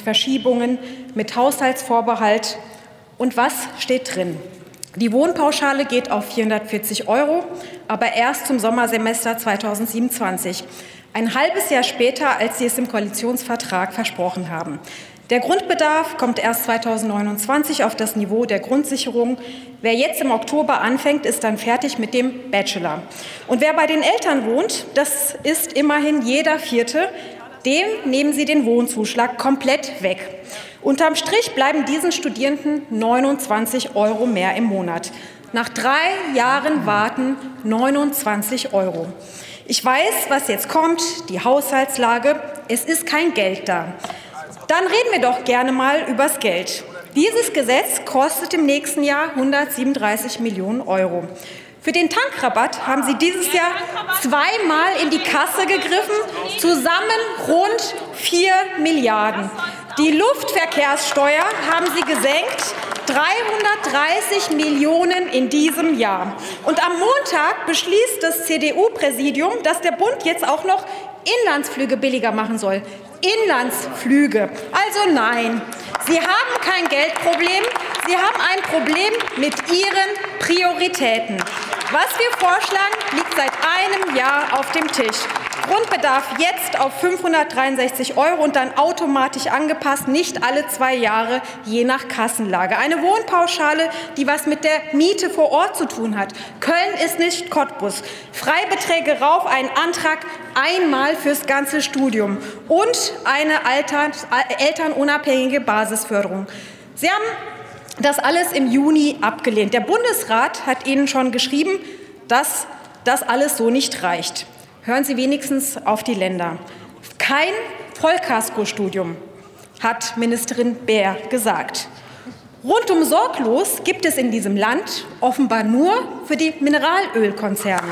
Verschiebungen, mit Haushaltsvorbehalt. Und was steht drin? Die Wohnpauschale geht auf 440 €, aber erst zum Sommersemester 2027. Ein halbes Jahr später, als Sie es im Koalitionsvertrag versprochen haben. Der Grundbedarf kommt erst 2029 auf das Niveau der Grundsicherung. Wer jetzt im Oktober anfängt, ist dann fertig mit dem Bachelor. Und wer bei den Eltern wohnt, das ist immerhin jeder Vierte, dem nehmen Sie den Wohnzuschlag komplett weg. Unterm Strich bleiben diesen Studierenden 29 € mehr im Monat. Nach 3 Jahren Warten 29 €. Ich weiß, was jetzt kommt, die Haushaltslage. Es ist kein Geld da. Dann reden wir doch gerne mal übers Geld. Dieses Gesetz kostet im nächsten Jahr 137 Millionen €. Für den Tankrabatt haben Sie dieses Jahr zweimal in die Kasse gegriffen, zusammen rund 4 Milliarden. Die Luftverkehrssteuer haben Sie gesenkt, 330 Millionen in diesem Jahr. Und am Montag beschließt das CDU-Präsidium, dass der Bund jetzt auch noch Inlandsflüge billiger machen soll. Inlandsflüge. Also nein, Sie haben kein Geldproblem, Sie haben ein Problem mit Ihren Prioritäten. Was wir vorschlagen, liegt seit einem Jahr auf dem Tisch. Grundbedarf jetzt auf 563 € und dann automatisch angepasst, nicht alle 2 Jahre, je nach Kassenlage. Eine Wohnpauschale, die was mit der Miete vor Ort zu tun hat. Köln ist nicht Cottbus. Freibeträge rauf, ein Antrag einmal fürs ganze Studium und eine elternunabhängige Basisförderung. Sie haben das alles im Juni abgelehnt. Der Bundesrat hat Ihnen schon geschrieben, dass das alles so nicht reicht. Hören Sie wenigstens auf die Länder. Kein Vollkaskostudium, hat Ministerin Baer gesagt. Rundum sorglos gibt es in diesem Land offenbar nur für die Mineralölkonzerne.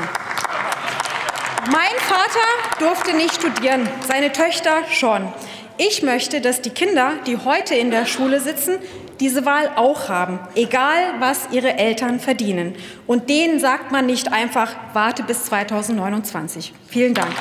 Mein Vater durfte nicht studieren, seine Töchter schon. Ich möchte, dass die Kinder, die heute in der Schule sitzen, diese Wahl auch haben, egal was ihre Eltern verdienen. Und denen sagt man nicht einfach, warte bis 2029. Vielen Dank.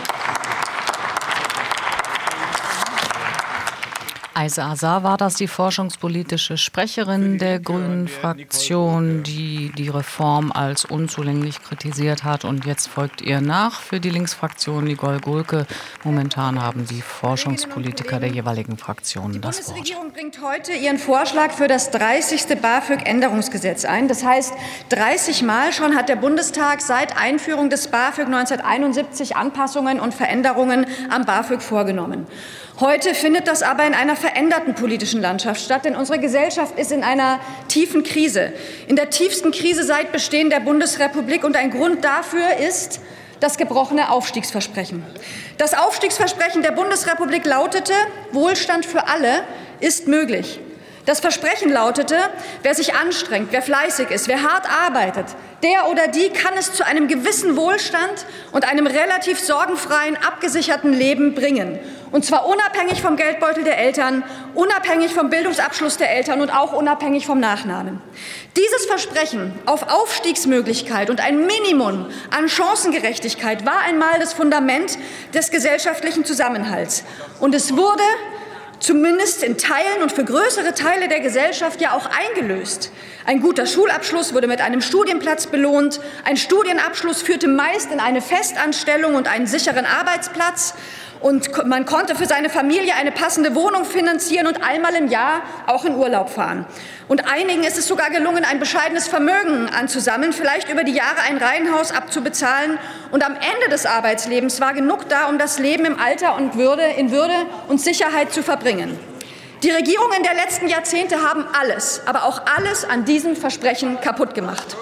Aysel Azar war das, die forschungspolitische Sprecherin der Grünen-Fraktion, die die Reform als unzulänglich kritisiert hat. Und jetzt folgt ihr nach für die Linksfraktion Nicole Gohlke. Momentan haben die Forschungspolitiker der jeweiligen Fraktionen das Wort. Die Bundesregierung bringt heute ihren Vorschlag für das 30. BAföG-Änderungsgesetz ein. Das heißt, 30 Mal schon hat der Bundestag seit Einführung des BAföG 1971 Anpassungen und Veränderungen am BAföG vorgenommen. Heute findet das aber in einer veränderten politischen Landschaft statt, denn unsere Gesellschaft ist in einer tiefen Krise, in der tiefsten Krise seit Bestehen der Bundesrepublik. Und ein Grund dafür ist das gebrochene Aufstiegsversprechen. Das Aufstiegsversprechen der Bundesrepublik lautete, Wohlstand für alle ist möglich. Das Versprechen lautete, wer sich anstrengt, wer fleißig ist, wer hart arbeitet, der oder die kann es zu einem gewissen Wohlstand und einem relativ sorgenfreien, abgesicherten Leben bringen. Und zwar unabhängig vom Geldbeutel der Eltern, unabhängig vom Bildungsabschluss der Eltern und auch unabhängig vom Nachnamen. Dieses Versprechen auf Aufstiegsmöglichkeit und ein Minimum an Chancengerechtigkeit war einmal das Fundament des gesellschaftlichen Zusammenhalts. Und es wurde zumindest in Teilen und für größere Teile der Gesellschaft ja auch eingelöst. Ein guter Schulabschluss wurde mit einem Studienplatz belohnt. Ein Studienabschluss führte meist in eine Festanstellung und einen sicheren Arbeitsplatz. Und man konnte für seine Familie eine passende Wohnung finanzieren und einmal im Jahr auch in Urlaub fahren. Und einigen ist es sogar gelungen, ein bescheidenes Vermögen anzusammeln, vielleicht über die Jahre ein Reihenhaus abzubezahlen. Und am Ende des Arbeitslebens war genug da, um das Leben im Alter und in Würde und Sicherheit zu verbringen. Die Regierungen der letzten Jahrzehnte haben alles, aber auch alles an diesem Versprechen kaputt gemacht.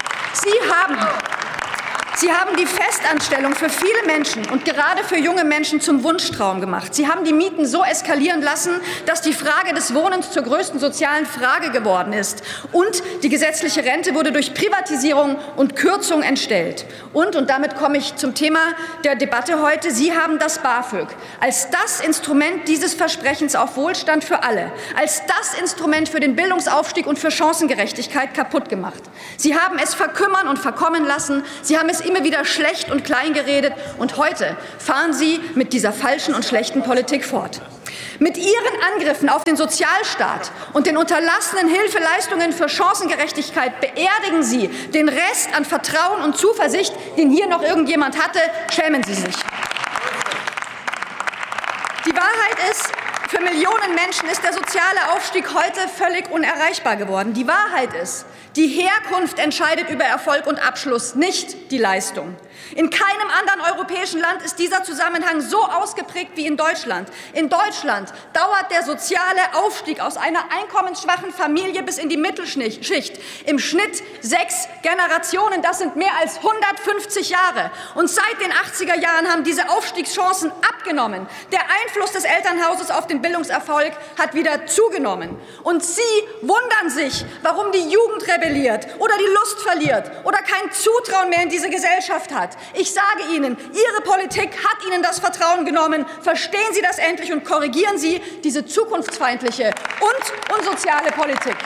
Sie haben die Festanstellung für viele Menschen und gerade für junge Menschen zum Wunschtraum gemacht. Sie haben die Mieten so eskalieren lassen, dass die Frage des Wohnens zur größten sozialen Frage geworden ist. Und die gesetzliche Rente wurde durch Privatisierung und Kürzung entstellt. Und damit komme ich zum Thema der Debatte heute, Sie haben das BAföG als das Instrument dieses Versprechens auf Wohlstand für alle, als das Instrument für den Bildungsaufstieg und für Chancengerechtigkeit kaputt gemacht. Sie haben es verkümmern und verkommen lassen. Sie haben es immer wieder schlecht und klein geredet. Und heute fahren Sie mit dieser falschen und schlechten Politik fort. Mit Ihren Angriffen auf den Sozialstaat und den unterlassenen Hilfeleistungen für Chancengerechtigkeit beerdigen Sie den Rest an Vertrauen und Zuversicht, den hier noch irgendjemand hatte. Schämen Sie sich. Die Wahrheit ist, für Millionen Menschen ist der soziale Aufstieg heute völlig unerreichbar geworden. Die Wahrheit ist, die Herkunft entscheidet über Erfolg und Abschluss, nicht die Leistung. In keinem anderen europäischen Land ist dieser Zusammenhang so ausgeprägt wie in Deutschland. In Deutschland dauert der soziale Aufstieg aus einer einkommensschwachen Familie bis in die Mittelschicht im Schnitt 6 Generationen. Das sind mehr als 150 Jahre. Und seit den 80er Jahren haben diese Aufstiegschancen abgenommen. Der Einfluss des Elternhauses auf den Bildungserfolg hat wieder zugenommen. Und Sie wundern sich, warum die Jugend rebelliert oder die Lust verliert oder kein Zutrauen mehr in diese Gesellschaft hat. Ich sage Ihnen, Ihre Politik hat Ihnen das Vertrauen genommen. Verstehen Sie das endlich und korrigieren Sie diese zukunftsfeindliche und unsoziale Politik.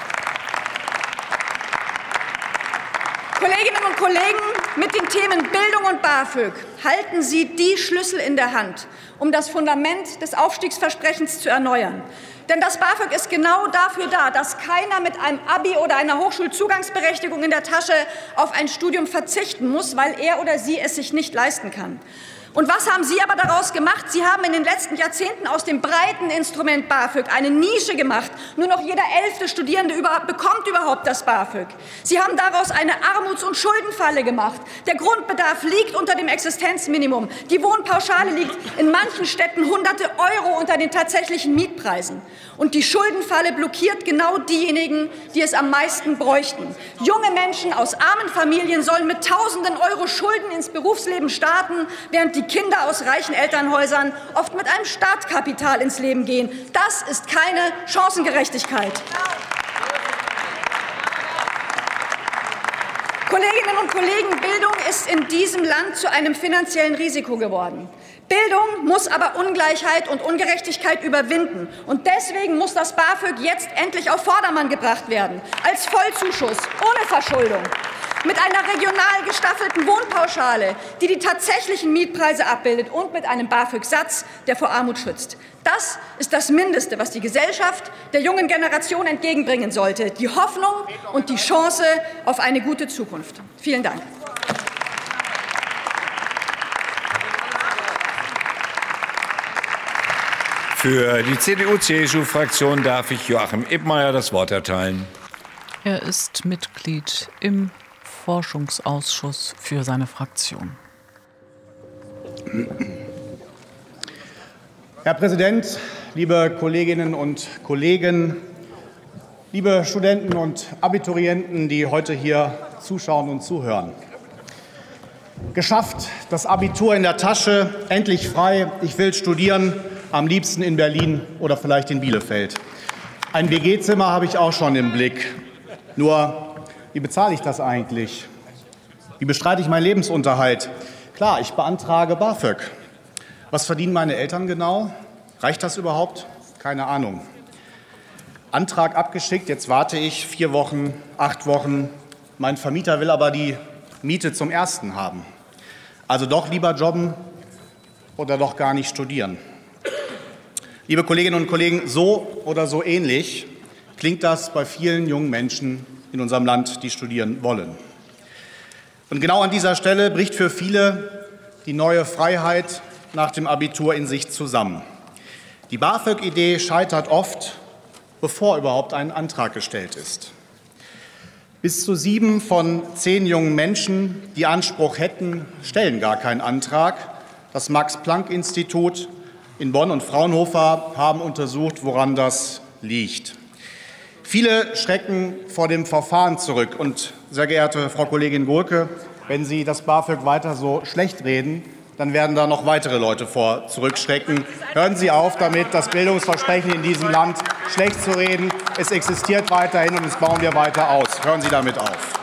Kolleginnen und Kollegen, mit den Themen Bildung und BAföG halten Sie die Schlüssel in der Hand, um das Fundament des Aufstiegsversprechens zu erneuern. Denn das BAföG ist genau dafür da, dass keiner mit einem Abi oder einer Hochschulzugangsberechtigung in der Tasche auf ein Studium verzichten muss, weil er oder sie es sich nicht leisten kann. Und was haben Sie aber daraus gemacht? Sie haben in den letzten Jahrzehnten aus dem breiten Instrument BAföG eine Nische gemacht. Nur noch jeder 11. Studierende bekommt überhaupt das BAföG. Sie haben daraus eine Armuts- und Schuldenfalle gemacht. Der Grundbedarf liegt unter dem Existenzminimum. Die Wohnpauschale liegt in manchen Städten Hunderte Euro unter den tatsächlichen Mietpreisen. Und die Schuldenfalle blockiert genau diejenigen, die es am meisten bräuchten. Junge Menschen aus armen Familien sollen mit Tausenden Euro Schulden ins Berufsleben starten, während die Kinder aus reichen Elternhäusern oft mit einem Startkapital ins Leben gehen. Das ist keine Chancengerechtigkeit. Kolleginnen und Kollegen, Bildung ist in diesem Land zu einem finanziellen Risiko geworden. Bildung muss aber Ungleichheit und Ungerechtigkeit überwinden. Und deswegen muss das BAföG jetzt endlich auf Vordermann gebracht werden. Als Vollzuschuss, ohne Verschuldung. Mit einer regional gestaffelten Wohnpauschale, die die tatsächlichen Mietpreise abbildet und mit einem BAföG-Satz, der vor Armut schützt. Das ist das Mindeste, was die Gesellschaft der jungen Generation entgegenbringen sollte. Die Hoffnung und die Chance auf eine gute Zukunft. Vielen Dank. Für die CDU-CSU-Fraktion darf ich Joachim Ippmeier das Wort erteilen. Er ist Mitglied im Forschungsausschuss für seine Fraktion. Herr Präsident, liebe Kolleginnen und Kollegen, liebe Studenten und Abiturienten, die heute hier zuschauen und zuhören. Geschafft, das Abitur in der Tasche, endlich frei, ich will studieren, am liebsten in Berlin oder vielleicht in Bielefeld. Ein WG-Zimmer habe ich auch schon im Blick. Nur, wie bezahle ich das eigentlich? Wie bestreite ich meinen Lebensunterhalt? Klar, ich beantrage BAföG. Was verdienen meine Eltern genau? Reicht das überhaupt? Keine Ahnung. Antrag abgeschickt, jetzt warte ich 4 Wochen, 8 Wochen. Mein Vermieter will aber die Miete zum Ersten haben. Also doch lieber jobben oder doch gar nicht studieren. Liebe Kolleginnen und Kollegen, so oder so ähnlich klingt das bei vielen jungen Menschen in unserem Land, die studieren wollen. Und genau an dieser Stelle bricht für viele die neue Freiheit nach dem Abitur in sich zusammen. Die BAföG-Idee scheitert oft, bevor überhaupt ein Antrag gestellt ist. Bis zu 7 von 10 jungen Menschen, die Anspruch hätten, stellen gar keinen Antrag. Das Max-Planck-Institut in Bonn und Fraunhofer haben untersucht, woran das liegt. Viele schrecken vor dem Verfahren zurück. Und, sehr geehrte Frau Kollegin Gurke, wenn Sie das BAföG weiter so schlecht reden, dann werden da noch weitere Leute vor zurückschrecken. Hören Sie auf damit, das Bildungsversprechen in diesem Land schlecht zu reden. Es existiert weiterhin und es bauen wir weiter aus. Hören Sie damit auf.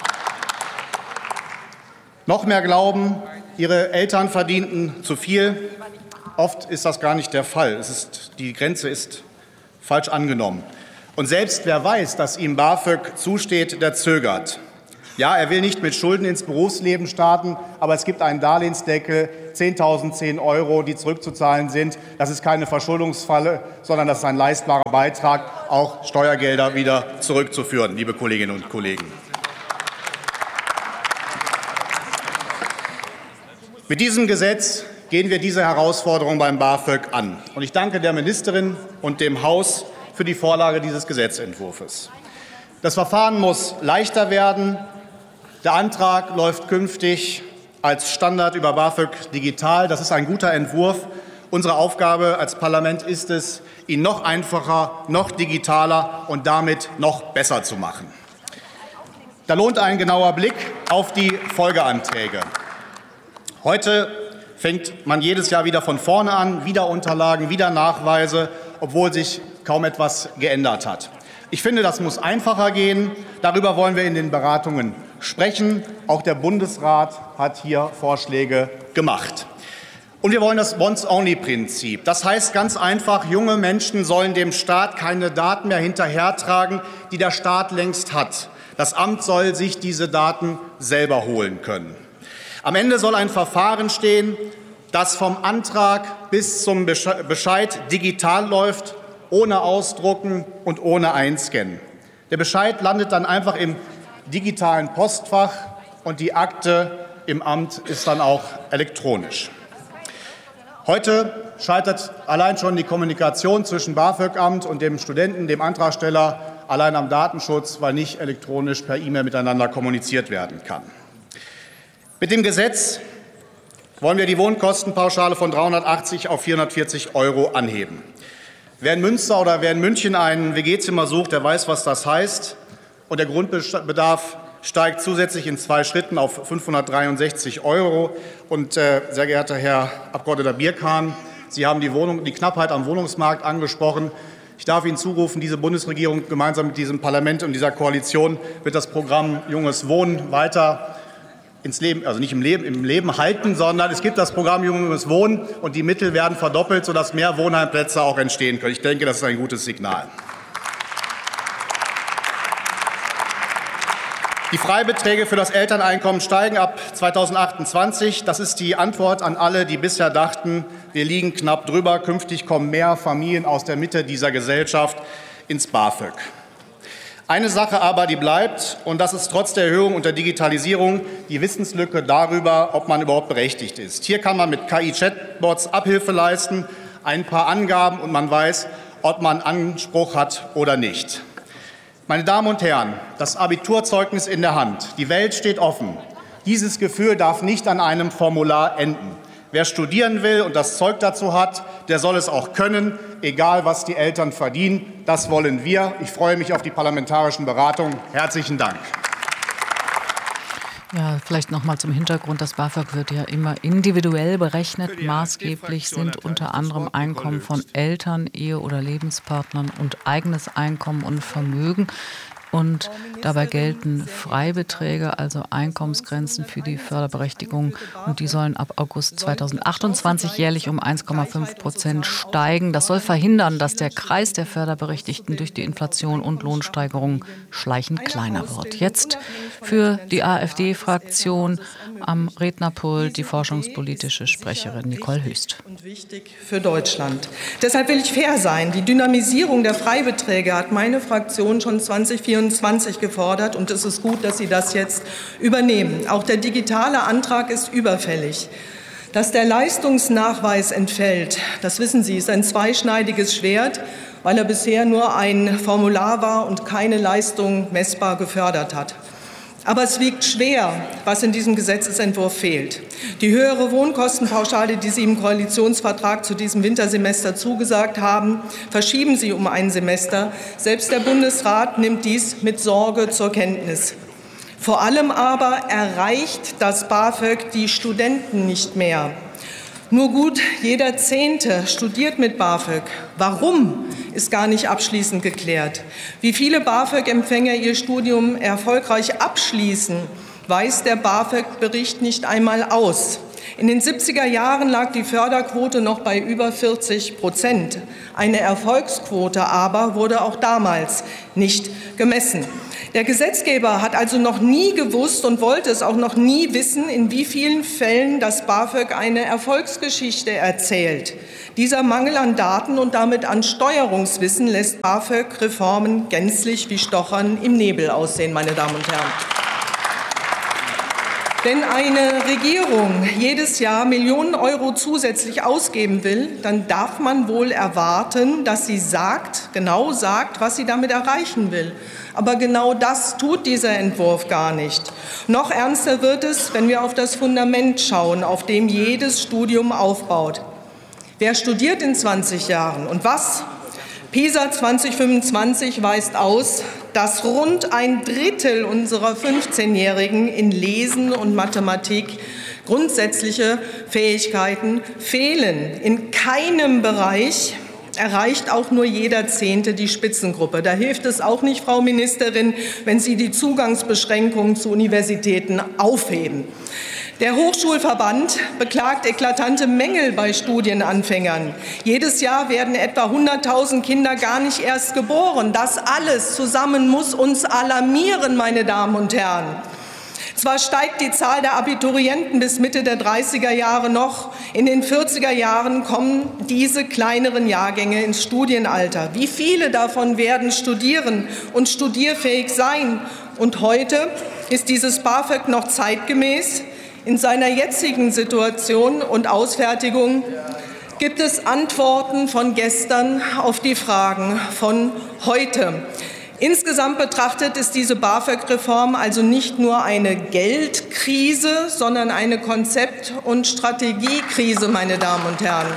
Noch mehr glauben, Ihre Eltern verdienten zu viel. Oft ist das gar nicht der Fall. Die Grenze ist falsch angenommen. Und selbst wer weiß, dass ihm BAföG zusteht, der zögert. Ja, er will nicht mit Schulden ins Berufsleben starten, aber es gibt einen Darlehensdeckel, 10.010 €, die zurückzuzahlen sind. Das ist keine Verschuldungsfalle, sondern das ist ein leistbarer Beitrag, auch Steuergelder wieder zurückzuführen, liebe Kolleginnen und Kollegen. Mit diesem Gesetz gehen wir diese Herausforderung beim BAföG an. Und ich danke der Ministerin und dem Haus für die Vorlage dieses Gesetzentwurfs. Das Verfahren muss leichter werden. Der Antrag läuft künftig als Standard über BAföG digital. Das ist ein guter Entwurf. Unsere Aufgabe als Parlament ist es, ihn noch einfacher, noch digitaler und damit noch besser zu machen. Da lohnt ein genauer Blick auf die Folgeanträge. Heute fängt man jedes Jahr wieder von vorne an, wieder Unterlagen, wieder Nachweise, obwohl sich kaum etwas geändert hat. Ich finde, das muss einfacher gehen. Darüber wollen wir in den Beratungen sprechen. Auch der Bundesrat hat hier Vorschläge gemacht. Und wir wollen das Once-Only-Prinzip. Das heißt ganz einfach, junge Menschen sollen dem Staat keine Daten mehr hinterhertragen, die der Staat längst hat. Das Amt soll sich diese Daten selber holen können. Am Ende soll ein Verfahren stehen, das vom Antrag bis zum Bescheid digital läuft, ohne Ausdrucken und ohne Einscannen. Der Bescheid landet dann einfach im digitalen Postfach und die Akte im Amt ist dann auch elektronisch. Heute scheitert allein schon die Kommunikation zwischen BAföG-Amt und dem Studenten, dem Antragsteller, allein am Datenschutz, weil nicht elektronisch per E-Mail miteinander kommuniziert werden kann. Mit dem Gesetz wollen wir die Wohnkostenpauschale von 380 auf 440 € anheben. Wer in Münster oder wer in München ein WG-Zimmer sucht, der weiß, was das heißt. Und der Grundbedarf steigt zusätzlich in 2 Schritten auf 563 €. Und sehr geehrter Herr Abgeordneter Birkhahn, Sie haben die Knappheit am Wohnungsmarkt angesprochen. Ich darf Ihnen zurufen, diese Bundesregierung gemeinsam mit diesem Parlament und dieser Koalition wird das Programm Junges Wohnen weiter ins Leben, also nicht im Leben halten, sondern es gibt das Programm Junges Wohnen und die Mittel werden verdoppelt, sodass mehr Wohnheimplätze auch entstehen können. Ich denke, das ist ein gutes Signal. Die Freibeträge für das Elterneinkommen steigen ab 2028. Das ist die Antwort an alle, die bisher dachten, wir liegen knapp drüber. Künftig kommen mehr Familien aus der Mitte dieser Gesellschaft ins BAföG. Eine Sache aber, die bleibt, und das ist trotz der Erhöhung und der Digitalisierung die Wissenslücke darüber, ob man überhaupt berechtigt ist. Hier kann man mit KI-Chatbots Abhilfe leisten, ein paar Angaben, und man weiß, ob man Anspruch hat oder nicht. Meine Damen und Herren, das Abiturzeugnis in der Hand. Die Welt steht offen. Dieses Gefühl darf nicht an einem Formular enden. Wer studieren will und das Zeug dazu hat, der soll es auch können, egal was die Eltern verdienen. Das wollen wir. Ich freue mich auf die parlamentarischen Beratungen. Herzlichen Dank. Ja, vielleicht noch mal zum Hintergrund. Das BAföG wird ja immer individuell berechnet. Maßgeblich sind unter anderem Einkommen von Eltern, Ehe- oder Lebenspartnern und eigenes Einkommen und Vermögen. Und dabei gelten Freibeträge, also Einkommensgrenzen für die Förderberechtigung. Und die sollen ab August 2028 jährlich um 1,5% steigen. Das soll verhindern, dass der Kreis der Förderberechtigten durch die Inflation und Lohnsteigerungen schleichend kleiner wird. Jetzt für die AfD-Fraktion am Rednerpult die forschungspolitische Sprecherin Nicole Höchst. Und wichtig für Deutschland. Deshalb will ich fair sein. Die Dynamisierung der Freibeträge hat meine Fraktion schon 2024 gefordert, und es ist gut, dass Sie das jetzt übernehmen. Auch der digitale Antrag ist überfällig. Dass der Leistungsnachweis entfällt, das wissen Sie, ist ein zweischneidiges Schwert, weil er bisher nur ein Formular war und keine Leistung messbar gefördert hat. Aber es wiegt schwer, was in diesem Gesetzesentwurf fehlt. Die höhere Wohnkostenpauschale, die Sie im Koalitionsvertrag zu diesem Wintersemester zugesagt haben, verschieben Sie um ein Semester. Selbst der Bundesrat nimmt dies mit Sorge zur Kenntnis. Vor allem aber erreicht das BAföG die Studenten nicht mehr. Nur gut jeder Zehnte studiert mit BAföG. Warum, ist gar nicht abschließend geklärt. Wie viele BAföG-Empfänger ihr Studium erfolgreich abschließen, weist der BAföG-Bericht nicht einmal aus. In den 70er Jahren lag die Förderquote noch bei über 40%. Eine Erfolgsquote aber wurde auch damals nicht gemessen. Der Gesetzgeber hat also noch nie gewusst und wollte es auch noch nie wissen, in wie vielen Fällen das BAföG eine Erfolgsgeschichte erzählt. Dieser Mangel an Daten und damit an Steuerungswissen lässt BAföG-Reformen gänzlich wie Stochern im Nebel aussehen, meine Damen und Herren. Wenn eine Regierung jedes Jahr Millionen Euro zusätzlich ausgeben will, dann darf man wohl erwarten, dass sie genau sagt, was sie damit erreichen will. Aber genau das tut dieser Entwurf gar nicht. Noch ernster wird es, wenn wir auf das Fundament schauen, auf dem jedes Studium aufbaut. Wer studiert in 20 Jahren und was? PISA 2025 weist aus, dass rund ein Drittel unserer 15-Jährigen in Lesen und Mathematik grundsätzliche Fähigkeiten fehlen. In keinem Bereich erreicht auch nur jeder Zehnte die Spitzengruppe. Da hilft es auch nicht, Frau Ministerin, wenn Sie die Zugangsbeschränkungen zu Universitäten aufheben. Der Hochschulverband beklagt eklatante Mängel bei Studienanfängern. Jedes Jahr werden etwa 100.000 Kinder gar nicht erst geboren. Das alles zusammen muss uns alarmieren, meine Damen und Herren. Zwar steigt die Zahl der Abiturienten bis Mitte der 30er Jahre noch. In den 40er Jahren kommen diese kleineren Jahrgänge ins Studienalter. Wie viele davon werden studieren und studierfähig sein? Und heute ist dieses BAföG noch zeitgemäß. In seiner jetzigen Situation und Ausfertigung gibt es Antworten von gestern auf die Fragen von heute. Insgesamt betrachtet ist diese BAföG-Reform also nicht nur eine Geldkrise, sondern eine Konzept- und Strategiekrise, meine Damen und Herren.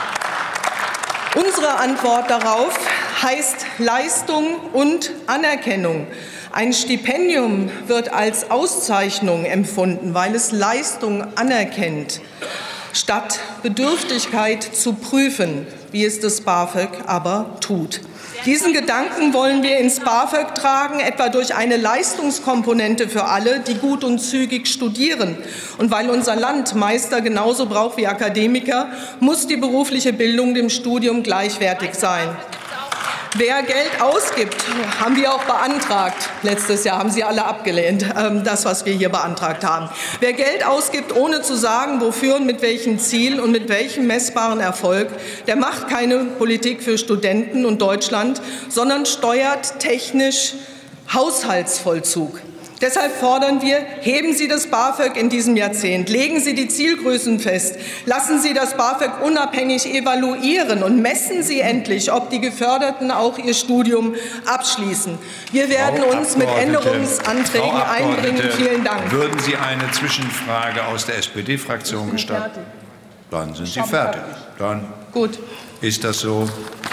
Unsere Antwort darauf heißt Leistung und Anerkennung. Ein Stipendium wird als Auszeichnung empfunden, weil es Leistung anerkennt, statt Bedürftigkeit zu prüfen, wie es das BAföG aber tut. Diesen Gedanken wollen wir ins BAföG tragen, etwa durch eine Leistungskomponente für alle, die gut und zügig studieren. Und weil unser Land Meister genauso braucht wie Akademiker, muss die berufliche Bildung dem Studium gleichwertig sein. Wer Geld ausgibt, haben wir auch beantragt. Letztes Jahr haben Sie alle abgelehnt, das, was wir hier beantragt haben. Wer Geld ausgibt, ohne zu sagen, wofür und mit welchem Ziel und mit welchem messbaren Erfolg, der macht keine Politik für Studenten und Deutschland, sondern steuert technisch Haushaltsvollzug. Deshalb fordern wir, heben Sie das BAföG in diesem Jahrzehnt, legen Sie die Zielgrößen fest, lassen Sie das BAföG unabhängig evaluieren und messen Sie endlich, ob die Geförderten auch ihr Studium abschließen. Wir werden uns mit Änderungsanträgen einbringen. Vielen Dank. Würden Sie eine Zwischenfrage aus der SPD-Fraktion gestatten? Dann sind Sie fertig. Dann gut. Ist das so?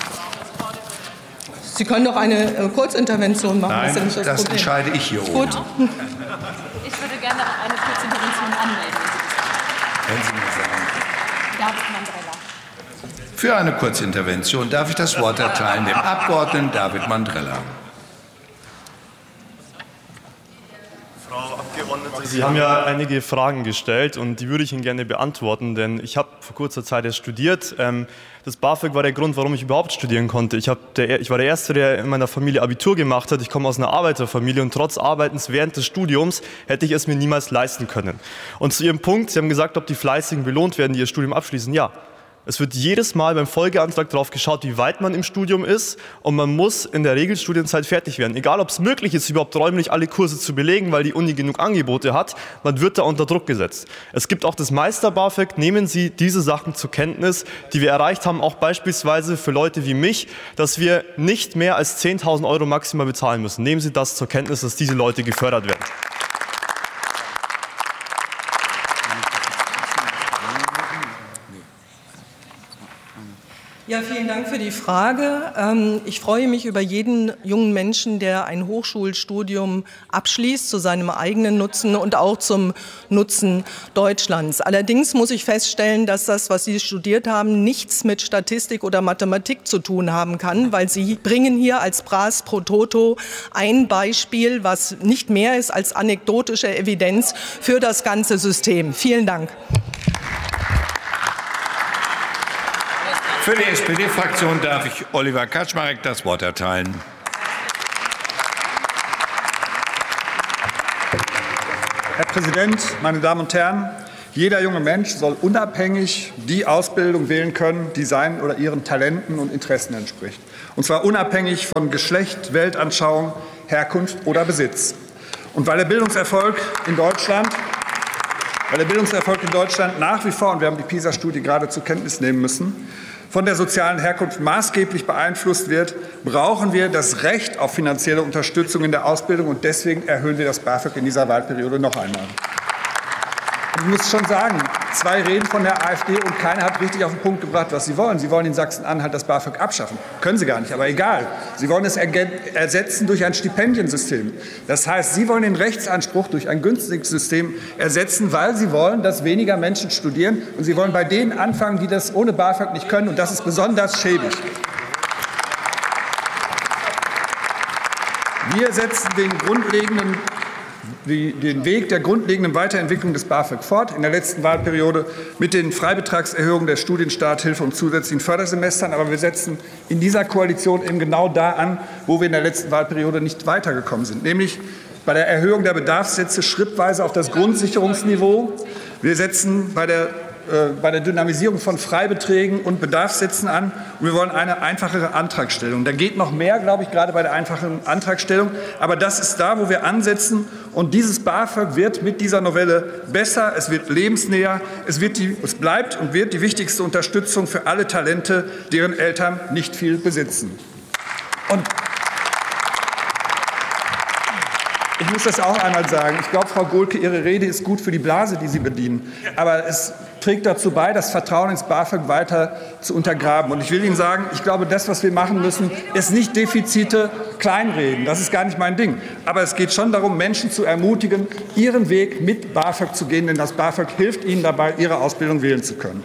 Sie können doch eine Kurzintervention machen. Nein, das ist ja nicht das Problem. entscheide ich hier oben. Gut. Ich würde gerne eine Kurzintervention anmelden. Wenn Sie mir sagen. David Mandrella. Für eine Kurzintervention darf ich das Wort erteilen dem Abgeordneten David Mandrella. Frau Abgeordnete, Sie haben ja einige Fragen gestellt und die würde ich Ihnen gerne beantworten, denn ich habe vor kurzer Zeit erst studiert. Das BAföG war der Grund, warum ich überhaupt studieren konnte. Ich war der Erste, der in meiner Familie Abitur gemacht hat. Ich komme aus einer Arbeiterfamilie und trotz Arbeitens während des Studiums hätte ich es mir niemals leisten können. Und zu Ihrem Punkt, Sie haben gesagt, ob die Fleißigen belohnt werden, die ihr Studium abschließen. Ja. Es wird jedes Mal beim Folgeantrag darauf geschaut, wie weit man im Studium ist, und man muss in der Regelstudienzeit fertig werden. Egal, ob es möglich ist, überhaupt räumlich alle Kurse zu belegen, weil die Uni genug Angebote hat, man wird da unter Druck gesetzt. Es gibt auch das Meister-BAföG. Nehmen Sie diese Sachen zur Kenntnis, die wir erreicht haben, auch beispielsweise für Leute wie mich, dass wir nicht mehr als 10.000 € maximal bezahlen müssen. Nehmen Sie das zur Kenntnis, dass diese Leute gefördert werden. Ja, vielen Dank für die Frage. Ich freue mich über jeden jungen Menschen, der ein Hochschulstudium abschließt, zu seinem eigenen Nutzen und auch zum Nutzen Deutschlands. Allerdings muss ich feststellen, dass das, was Sie studiert haben, nichts mit Statistik oder Mathematik zu tun haben kann, weil Sie bringen hier als Pras pro Toto ein Beispiel, was nicht mehr ist als anekdotische Evidenz für das ganze System. Vielen Dank. Für die SPD-Fraktion darf ich Oliver Kaczmarek das Wort erteilen. Herr Präsident, meine Damen und Herren! Jeder junge Mensch soll unabhängig die Ausbildung wählen können, die seinen oder ihren Talenten und Interessen entspricht. Und zwar unabhängig von Geschlecht, Weltanschauung, Herkunft oder Besitz. Und weil der Bildungserfolg in Deutschland nach wie vor, und wir haben die PISA-Studie gerade zur Kenntnis nehmen müssen, von der sozialen Herkunft maßgeblich beeinflusst wird, brauchen wir das Recht auf finanzielle Unterstützung in der Ausbildung. Und deswegen erhöhen wir das BAföG in dieser Wahlperiode noch einmal. Ich muss schon sagen, 2 Reden von der AfD und keiner hat richtig auf den Punkt gebracht, was sie wollen. Sie wollen in Sachsen-Anhalt das BAföG abschaffen. Können sie gar nicht, aber egal. Sie wollen es ersetzen durch ein Stipendiensystem. Das heißt, sie wollen den Rechtsanspruch durch ein günstiges System ersetzen, weil sie wollen, dass weniger Menschen studieren. Und sie wollen bei denen anfangen, die das ohne BAföG nicht können. Und das ist besonders schäbig. Wir setzen den Weg der grundlegenden Weiterentwicklung des BAföG fort, in der letzten Wahlperiode mit den Freibetragserhöhungen der Studienstarthilfe und zusätzlichen Fördersemestern. Aber wir setzen in dieser Koalition eben genau da an, wo wir in der letzten Wahlperiode nicht weitergekommen sind, nämlich bei der Erhöhung der Bedarfssätze schrittweise auf das Grundsicherungsniveau. Wir setzen bei der Dynamisierung von Freibeträgen und Bedarfssätzen an. Und wir wollen eine einfachere Antragstellung. Da geht noch mehr, glaube ich, gerade bei der einfachen Antragstellung. Aber das ist da, wo wir ansetzen. Und dieses BAföG wird mit dieser Novelle besser. Es wird lebensnäher. Es bleibt und wird die wichtigste Unterstützung für alle Talente, deren Eltern nicht viel besitzen. Und ich muss das auch einmal sagen. Ich glaube, Frau Gohlke, Ihre Rede ist gut für die Blase, die Sie bedienen. Aber es trägt dazu bei, das Vertrauen ins BAföG weiter zu untergraben. Und ich will Ihnen sagen, ich glaube, das, was wir machen müssen, ist nicht Defizite kleinreden. Das ist gar nicht mein Ding. Aber es geht schon darum, Menschen zu ermutigen, ihren Weg mit BAföG zu gehen. Denn das BAföG hilft ihnen dabei, ihre Ausbildung wählen zu können.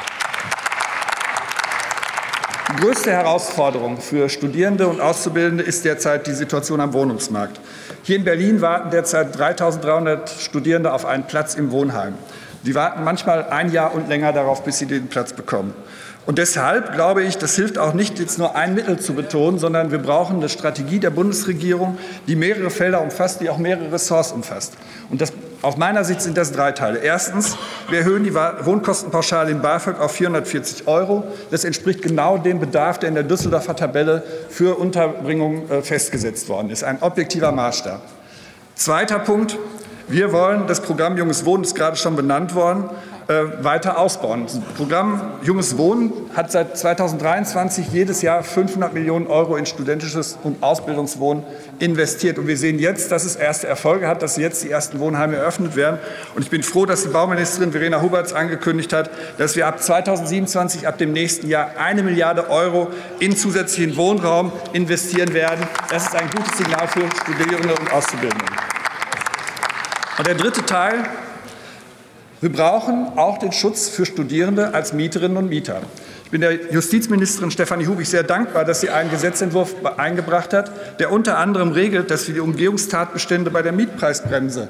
Die größte Herausforderung für Studierende und Auszubildende ist derzeit die Situation am Wohnungsmarkt. Hier in Berlin warten derzeit 3.300 Studierende auf einen Platz im Wohnheim. Die warten manchmal 1 Jahr und länger darauf, bis sie den Platz bekommen. Und deshalb glaube ich, das hilft auch nicht, jetzt nur ein Mittel zu betonen, sondern wir brauchen eine Strategie der Bundesregierung, die mehrere Felder umfasst, die auch mehrere Ressorts umfasst. Und aus meiner Sicht sind das 3 Teile. Erstens, wir erhöhen die Wohnkostenpauschale im BAföG auf 440 €. Das entspricht genau dem Bedarf, der in der Düsseldorfer Tabelle für Unterbringung festgesetzt worden ist. Ein objektiver Maßstab. Zweiter Punkt. Wir wollen das Programm Junges Wohnen, ist gerade schon benannt worden, weiter ausbauen. Das Programm Junges Wohnen hat seit 2023 jedes Jahr 500 Millionen € in studentisches und Ausbildungswohnen investiert. Und wir sehen jetzt, dass es erste Erfolge hat, dass jetzt die ersten Wohnheime eröffnet werden. Und ich bin froh, dass die Bauministerin Verena Huberts angekündigt hat, dass wir ab 2027, ab dem nächsten Jahr, 1 Milliarde € in zusätzlichen Wohnraum investieren werden. Das ist ein gutes Signal für Studierende und Auszubildende. Und der dritte Teil: Wir brauchen auch den Schutz für Studierende als Mieterinnen und Mieter. Ich bin der Justizministerin Stefanie Hubig sehr dankbar, dass sie einen Gesetzentwurf eingebracht hat, der unter anderem regelt, dass wir die Umgehungstatbestände bei der Mietpreisbremse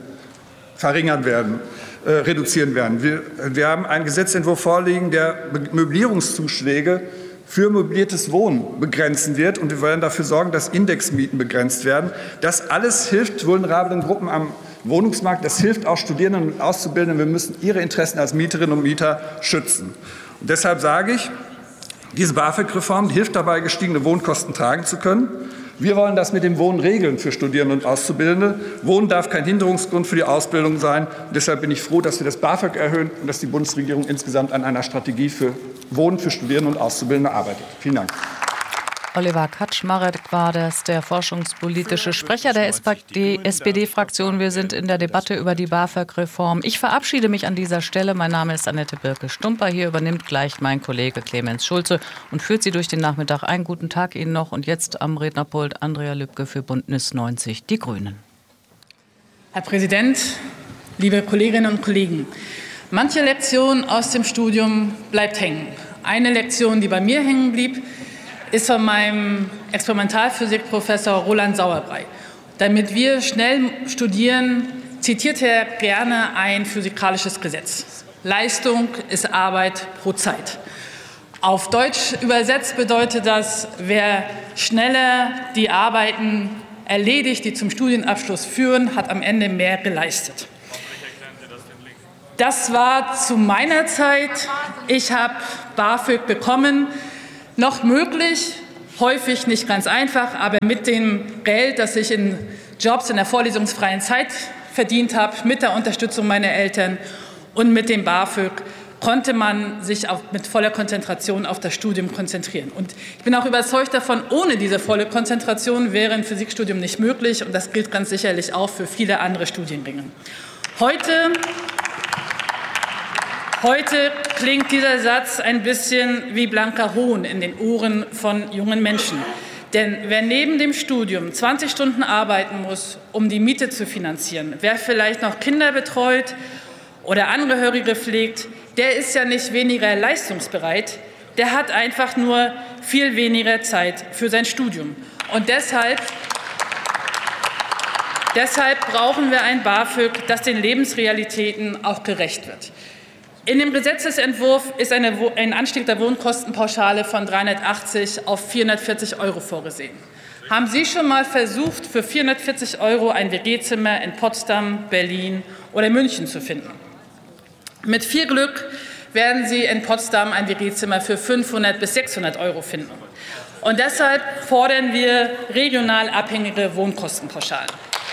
reduzieren werden. Wir haben einen Gesetzentwurf vorliegen, der Möblierungszuschläge für möbliertes Wohnen begrenzen wird. Und wir wollen dafür sorgen, dass Indexmieten begrenzt werden. Das alles hilft vulnerablen Gruppen am Wohnungsmarkt. Das hilft auch Studierenden und Auszubildenden. Wir müssen ihre Interessen als Mieterinnen und Mieter schützen. Und deshalb sage ich, diese BAföG-Reform hilft dabei, gestiegene Wohnkosten tragen zu können. Wir wollen das mit dem Wohnen regeln für Studierende und Auszubildende. Wohnen darf kein Hinderungsgrund für die Ausbildung sein. Und deshalb bin ich froh, dass wir das BAföG erhöhen und dass die Bundesregierung insgesamt an einer Strategie für Wohnen für Studierende und Auszubildende arbeitet. Vielen Dank. Oliver Kaczmarek war das, der forschungspolitische Sprecher der SPD-Fraktion. Wir sind in der Debatte über die BAföG-Reform. Ich verabschiede mich an dieser Stelle. Mein Name ist Annette Birke-Stumper. Hier übernimmt gleich mein Kollege Clemens Schulze und führt Sie durch den Nachmittag. Einen guten Tag Ihnen noch. Und jetzt am Rednerpult Andrea Lübke für Bündnis 90 Die Grünen. Herr Präsident, liebe Kolleginnen und Kollegen! Manche Lektion aus dem Studium bleibt hängen. Eine Lektion, die bei mir hängen blieb, ist von meinem Experimentalphysikprofessor Roland Sauerbrei. Damit wir schnell studieren, zitiert er gerne ein physikalisches Gesetz. Leistung ist Arbeit pro Zeit. Auf Deutsch übersetzt bedeutet das, wer schneller die Arbeiten erledigt, die zum Studienabschluss führen, hat am Ende mehr geleistet. Das war zu meiner Zeit. Ich habe BAföG bekommen. Noch möglich, häufig nicht ganz einfach, aber mit dem Geld, das ich in Jobs in der vorlesungsfreien Zeit verdient habe, mit der Unterstützung meiner Eltern und mit dem BAföG, konnte man sich mit voller Konzentration auf das Studium konzentrieren. Und ich bin auch überzeugt davon, ohne diese volle Konzentration wäre ein Physikstudium nicht möglich. Und das gilt ganz sicherlich auch für viele andere Studiengänge. Heute klingt dieser Satz ein bisschen wie blanker Hohn in den Ohren von jungen Menschen. Denn wer neben dem Studium 20 Stunden arbeiten muss, um die Miete zu finanzieren, wer vielleicht noch Kinder betreut oder Angehörige pflegt, der ist ja nicht weniger leistungsbereit, der hat einfach nur viel weniger Zeit für sein Studium. Und deshalb brauchen wir ein BAföG, das den Lebensrealitäten auch gerecht wird. In dem Gesetzesentwurf ist ein Anstieg der Wohnkostenpauschale von 380 auf 440 € vorgesehen. Haben Sie schon mal versucht, für 440 € ein WG-Zimmer in Potsdam, Berlin oder München zu finden? Mit viel Glück werden Sie in Potsdam ein WG-Zimmer für 500 bis 600 € finden. Und deshalb fordern wir regional abhängige Wohnkostenpauschalen.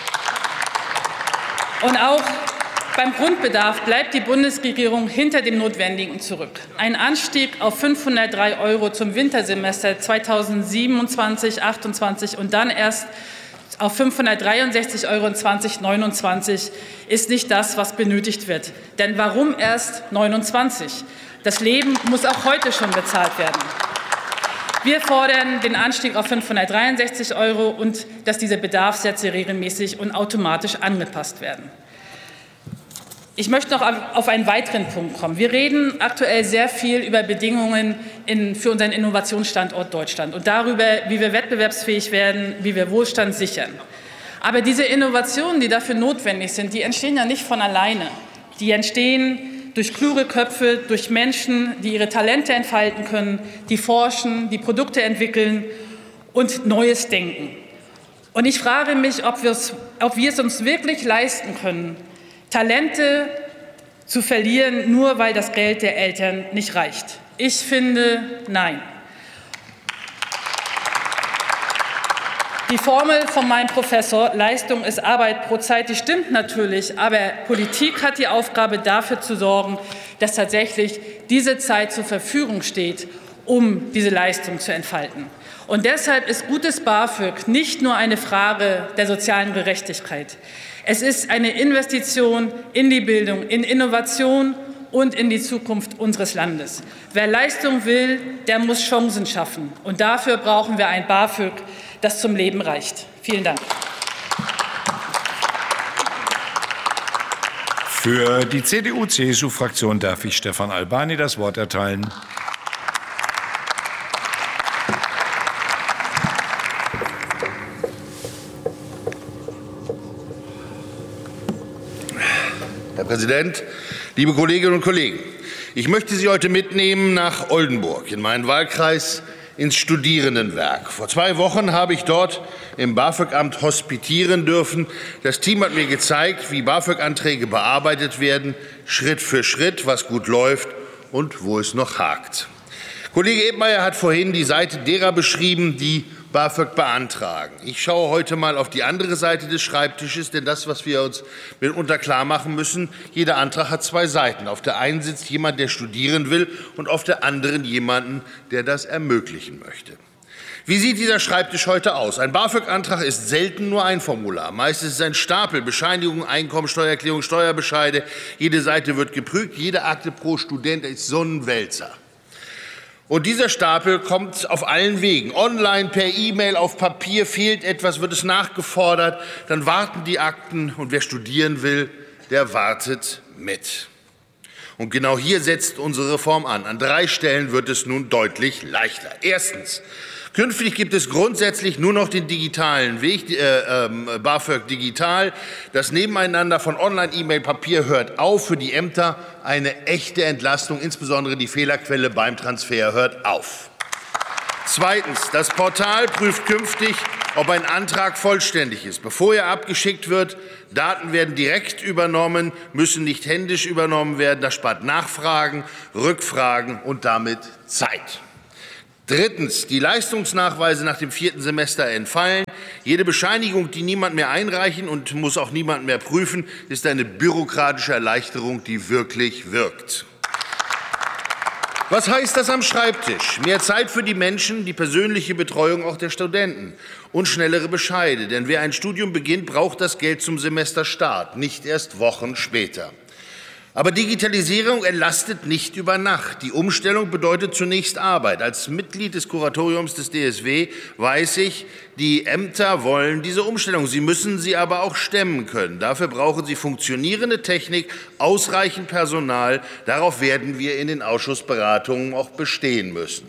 Und auch beim Grundbedarf bleibt die Bundesregierung hinter dem Notwendigen zurück. Ein Anstieg auf 503 € zum Wintersemester 2027/28 und dann erst auf 563 € in 2029 ist nicht das, was benötigt wird. Denn warum erst 29? Das Leben muss auch heute schon bezahlt werden. Wir fordern den Anstieg auf 563 € und dass diese Bedarfssätze regelmäßig und automatisch angepasst werden. Ich möchte noch auf einen weiteren Punkt kommen. Wir reden aktuell sehr viel über Bedingungen für unseren Innovationsstandort Deutschland und darüber, wie wir wettbewerbsfähig werden, wie wir Wohlstand sichern. Aber diese Innovationen, die dafür notwendig sind, die entstehen ja nicht von alleine. Die entstehen durch kluge Köpfe, durch Menschen, die ihre Talente entfalten können, die forschen, die Produkte entwickeln und Neues denken. Und ich frage mich, ob wir es uns wirklich leisten können, Talente zu verlieren, nur weil das Geld der Eltern nicht reicht. Ich finde, nein. Die Formel von meinem Professor, Leistung ist Arbeit pro Zeit, die stimmt natürlich, aber Politik hat die Aufgabe, dafür zu sorgen, dass tatsächlich diese Zeit zur Verfügung steht, um diese Leistung zu entfalten. Und deshalb ist gutes BAföG nicht nur eine Frage der sozialen Gerechtigkeit. Es ist eine Investition in die Bildung, in Innovation und in die Zukunft unseres Landes. Wer Leistung will, der muss Chancen schaffen. Und dafür brauchen wir ein BAföG, das zum Leben reicht. Vielen Dank. Für die CDU-CSU-Fraktion darf ich Stefan Albani das Wort erteilen. Herr Präsident, liebe Kolleginnen und Kollegen! Ich möchte Sie heute mitnehmen nach Oldenburg, in meinen Wahlkreis, ins Studierendenwerk. Vor 2 Wochen habe ich dort im BAföG-Amt hospitieren dürfen. Das Team hat mir gezeigt, wie BAföG-Anträge bearbeitet werden, Schritt für Schritt, was gut läuft und wo es noch hakt. Kollege Ebmeier hat vorhin die Seite derer beschrieben, die BAföG beantragen. Ich schaue heute mal auf die andere Seite des Schreibtisches, denn das, was wir uns mitunter klar machen müssen, jeder Antrag hat 2 Seiten. Auf der einen sitzt jemand, der studieren will, und auf der anderen jemanden, der das ermöglichen möchte. Wie sieht dieser Schreibtisch heute aus? Ein BAföG-Antrag ist selten nur ein Formular. Meist ist es ein Stapel, Bescheinigungen, Einkommensteuererklärung, Steuerbescheide. Jede Seite wird geprüft, jede Akte pro Student ist so ein Wälzer. Und dieser Stapel kommt auf allen Wegen, online, per E-Mail, auf Papier, fehlt etwas, wird es nachgefordert, dann warten die Akten und wer studieren will, der wartet mit. Und genau hier setzt unsere Reform an. An 3 Stellen wird es nun deutlich leichter. Erstens. Künftig gibt es grundsätzlich nur noch den digitalen Weg, BAföG digital. Das Nebeneinander von Online, E-Mail, Papier hört auf. Für die Ämter eine echte Entlastung, insbesondere die Fehlerquelle beim Transfer hört auf. Zweitens. Das Portal prüft künftig ob ein Antrag vollständig ist, bevor er abgeschickt wird. Daten werden direkt übernommen, müssen nicht händisch übernommen werden. Das spart Nachfragen, Rückfragen und damit Zeit. Drittens, die Leistungsnachweise nach dem 4. Semester entfallen. Jede Bescheinigung, die niemand mehr einreichen und muss auch niemand mehr prüfen, ist eine bürokratische Erleichterung, die wirklich wirkt. Was heißt das am Schreibtisch? Mehr Zeit für die Menschen, die persönliche Betreuung auch der Studenten und schnellere Bescheide. Denn wer ein Studium beginnt, braucht das Geld zum Semesterstart, nicht erst Wochen später. Aber Digitalisierung entlastet nicht über Nacht. Die Umstellung bedeutet zunächst Arbeit. Als Mitglied des Kuratoriums des DSW weiß ich, die Ämter wollen diese Umstellung. Sie müssen sie aber auch stemmen können. Dafür brauchen sie funktionierende Technik, ausreichend Personal. Darauf werden wir in den Ausschussberatungen auch bestehen müssen.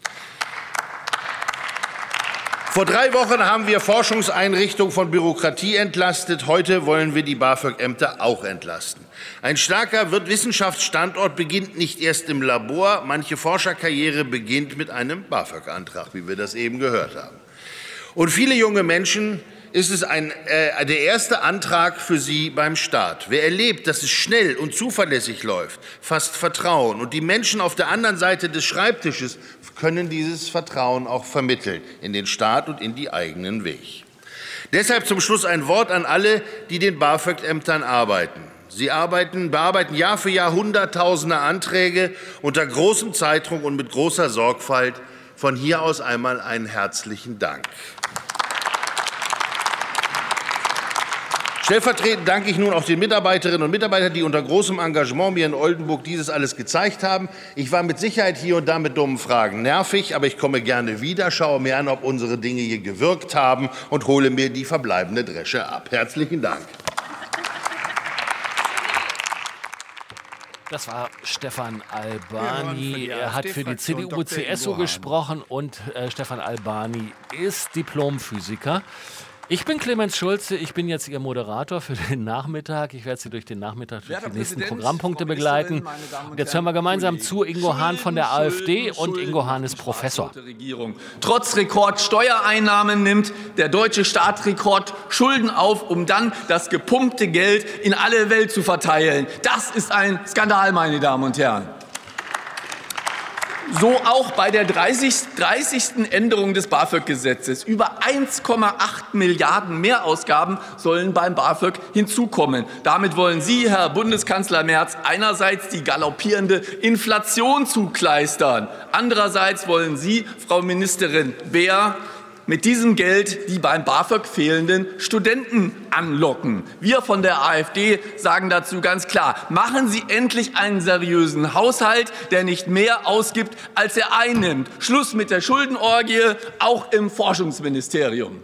Vor 3 Wochen haben wir Forschungseinrichtungen von Bürokratie entlastet. Heute wollen wir die BAföG-Ämter auch entlasten. Ein starker Wissenschaftsstandort beginnt nicht erst im Labor. Manche Forscherkarriere beginnt mit einem BAföG-Antrag, wie wir das eben gehört haben. Und viele junge Menschen ist es der erste Antrag für sie beim Start. Wer erlebt, dass es schnell und zuverlässig läuft, fasst Vertrauen. Und die Menschen auf der anderen Seite des Schreibtisches können dieses Vertrauen auch vermitteln in den Staat und in die eigenen Weg. Deshalb zum Schluss ein Wort an alle, die den BAföG-Ämtern arbeiten. Sie bearbeiten Jahr für Jahr Hunderttausende Anträge unter großem Zeitdruck und mit großer Sorgfalt. Von hier aus einmal einen herzlichen Dank. Stellvertretend danke ich nun auch den Mitarbeiterinnen und Mitarbeitern, die unter großem Engagement mir in Oldenburg dieses alles gezeigt haben. Ich war mit Sicherheit hier und da mit dummen Fragen nervig, aber ich komme gerne wieder, schaue mir an, ob unsere Dinge hier gewirkt haben und hole mir die verbleibende Dresche ab. Herzlichen Dank. Das war Stefan Albani. Er hat für die CDU-CSU gesprochen und Stefan Albani ist Diplomphysiker. Ich bin Clemens Schulze, ich bin jetzt Ihr Moderator für den Nachmittag. Ich werde Sie durch den Nachmittag durch die nächsten Programmpunkte begleiten. Und jetzt hören wir gemeinsam zu Ingo Hahn von der AfD und Ingo Hahn ist Professor. Trotz Rekordsteuereinnahmen nimmt der deutsche Staat Rekordschulden auf, um dann das gepumpte Geld in alle Welt zu verteilen. Das ist ein Skandal, meine Damen und Herren. So auch bei der 30. Änderung des BAföG-Gesetzes. Über 1,8 Milliarden Mehrausgaben sollen beim BAföG hinzukommen. Damit wollen Sie, Herr Bundeskanzler Merz, einerseits die galoppierende Inflation zukleistern. Andererseits wollen Sie, Frau Ministerin Beer, mit diesem Geld die beim BAföG fehlenden Studenten anlocken. Wir von der AfD sagen dazu ganz klar, machen Sie endlich einen seriösen Haushalt, der nicht mehr ausgibt, als er einnimmt. Schluss mit der Schuldenorgie, auch im Forschungsministerium.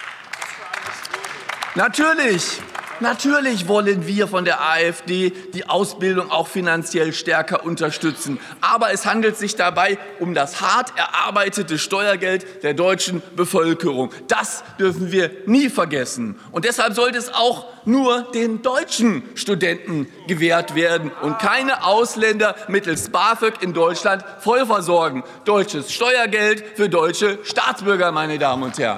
Natürlich wollen wir von der AfD die Ausbildung auch finanziell stärker unterstützen. Aber es handelt sich dabei um das hart erarbeitete Steuergeld der deutschen Bevölkerung. Das dürfen wir nie vergessen. Und deshalb sollte es auch nur den deutschen Studenten gewährt werden und keine Ausländer mittels BAföG in Deutschland vollversorgen. Deutsches Steuergeld für deutsche Staatsbürger, meine Damen und Herren.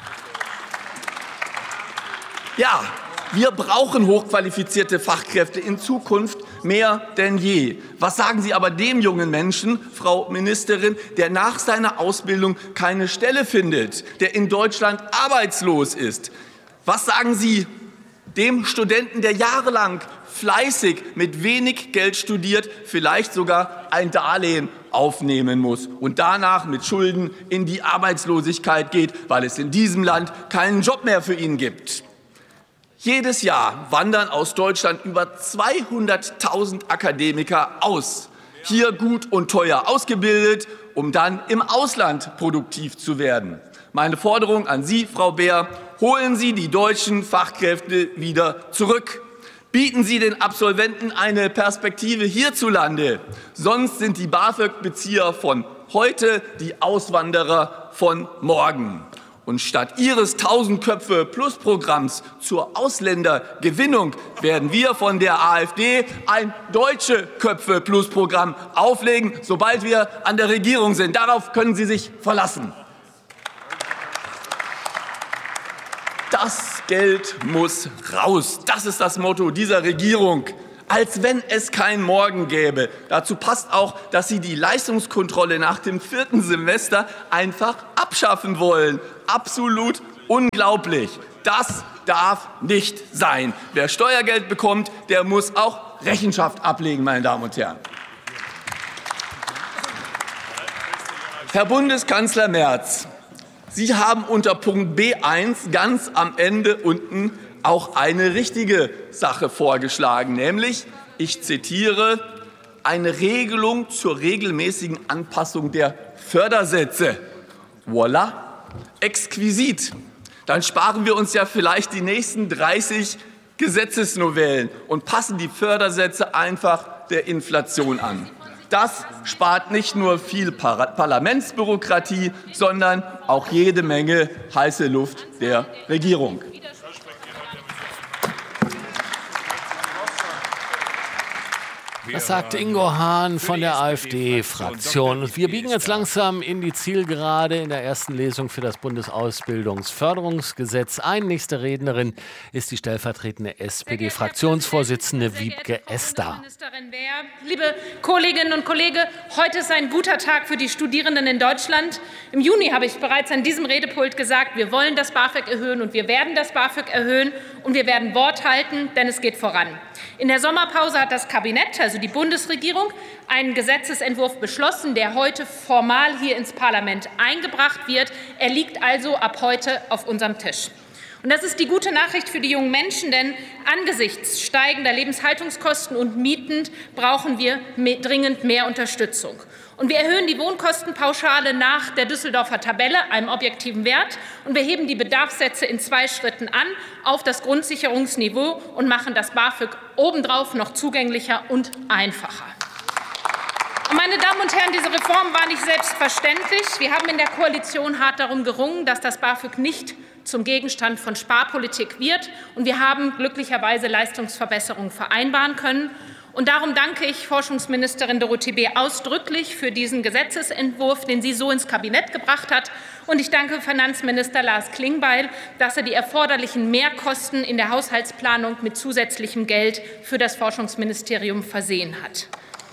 Ja. Wir brauchen hochqualifizierte Fachkräfte in Zukunft mehr denn je. Was sagen Sie aber dem jungen Menschen, Frau Ministerin, der nach seiner Ausbildung keine Stelle findet, der in Deutschland arbeitslos ist? Was sagen Sie dem Studenten, der jahrelang fleißig mit wenig Geld studiert, vielleicht sogar ein Darlehen aufnehmen muss und danach mit Schulden in die Arbeitslosigkeit geht, weil es in diesem Land keinen Job mehr für ihn gibt? Jedes Jahr wandern aus Deutschland über 200.000 Akademiker aus. Hier gut und teuer ausgebildet, um dann im Ausland produktiv zu werden. Meine Forderung an Sie, Frau Beer, holen Sie die deutschen Fachkräfte wieder zurück. Bieten Sie den Absolventen eine Perspektive hierzulande. Sonst sind die BAföG-Bezieher von heute die Auswanderer von morgen. Und statt Ihres 1000-Köpfe-Plus-Programms zur Ausländergewinnung werden wir von der AfD ein Deutsche-Köpfe-Plus-Programm auflegen, sobald wir an der Regierung sind. Darauf können Sie sich verlassen. Das Geld muss raus. Das ist das Motto dieser Regierung. Als wenn es kein Morgen gäbe. Dazu passt auch, dass Sie die Leistungskontrolle nach dem 4. Semester einfach abschaffen wollen. Absolut unglaublich. Das darf nicht sein. Wer Steuergeld bekommt, der muss auch Rechenschaft ablegen, meine Damen und Herren. Herr Bundeskanzler Merz, Sie haben unter Punkt B1 ganz am Ende unten auch eine richtige Sache vorgeschlagen, nämlich, ich zitiere, eine Regelung zur regelmäßigen Anpassung der Fördersätze. Voilà, exquisit. Dann sparen wir uns ja vielleicht die nächsten 30 Gesetzesnovellen und passen die Fördersätze einfach der Inflation an. Das spart nicht nur viel Parlamentsbürokratie, sondern auch jede Menge heiße Luft der Regierung. Das sagt Ingo Hahn von der AfD-Fraktion. Wir biegen jetzt langsam in die Zielgerade in der ersten Lesung für das Bundesausbildungsförderungsgesetz ein. Nächste Rednerin ist die stellvertretende SPD-Fraktionsvorsitzende Wiebke Esser. Liebe Kolleginnen und Kollegen, heute ist ein guter Tag für die Studierenden in Deutschland. Im Juni habe ich bereits an diesem Redepult gesagt, wir wollen das BAföG erhöhen und wir werden das BAföG erhöhen und wir werden Wort halten, denn es geht voran. In der Sommerpause hat das Kabinett, also die Bundesregierung, einen Gesetzesentwurf beschlossen, der heute formal hier ins Parlament eingebracht wird. Er liegt also ab heute auf unserem Tisch. Und das ist die gute Nachricht für die jungen Menschen, denn angesichts steigender Lebenshaltungskosten und Mieten brauchen wir dringend mehr Unterstützung. Und wir erhöhen die Wohnkostenpauschale nach der Düsseldorfer Tabelle, einem objektiven Wert, und wir heben die Bedarfssätze in 2 Schritten an auf das Grundsicherungsniveau und machen das BAföG obendrauf noch zugänglicher und einfacher. Und meine Damen und Herren, diese Reform war nicht selbstverständlich. Wir haben in der Koalition hart darum gerungen, dass das BAföG nicht zum Gegenstand von Sparpolitik wird. Und wir haben glücklicherweise Leistungsverbesserungen vereinbaren können. Und darum danke ich Forschungsministerin Dorothee Bär ausdrücklich für diesen Gesetzesentwurf, den sie so ins Kabinett gebracht hat. Und ich danke Finanzminister Lars Klingbeil, dass er die erforderlichen Mehrkosten in der Haushaltsplanung mit zusätzlichem Geld für das Forschungsministerium versehen hat.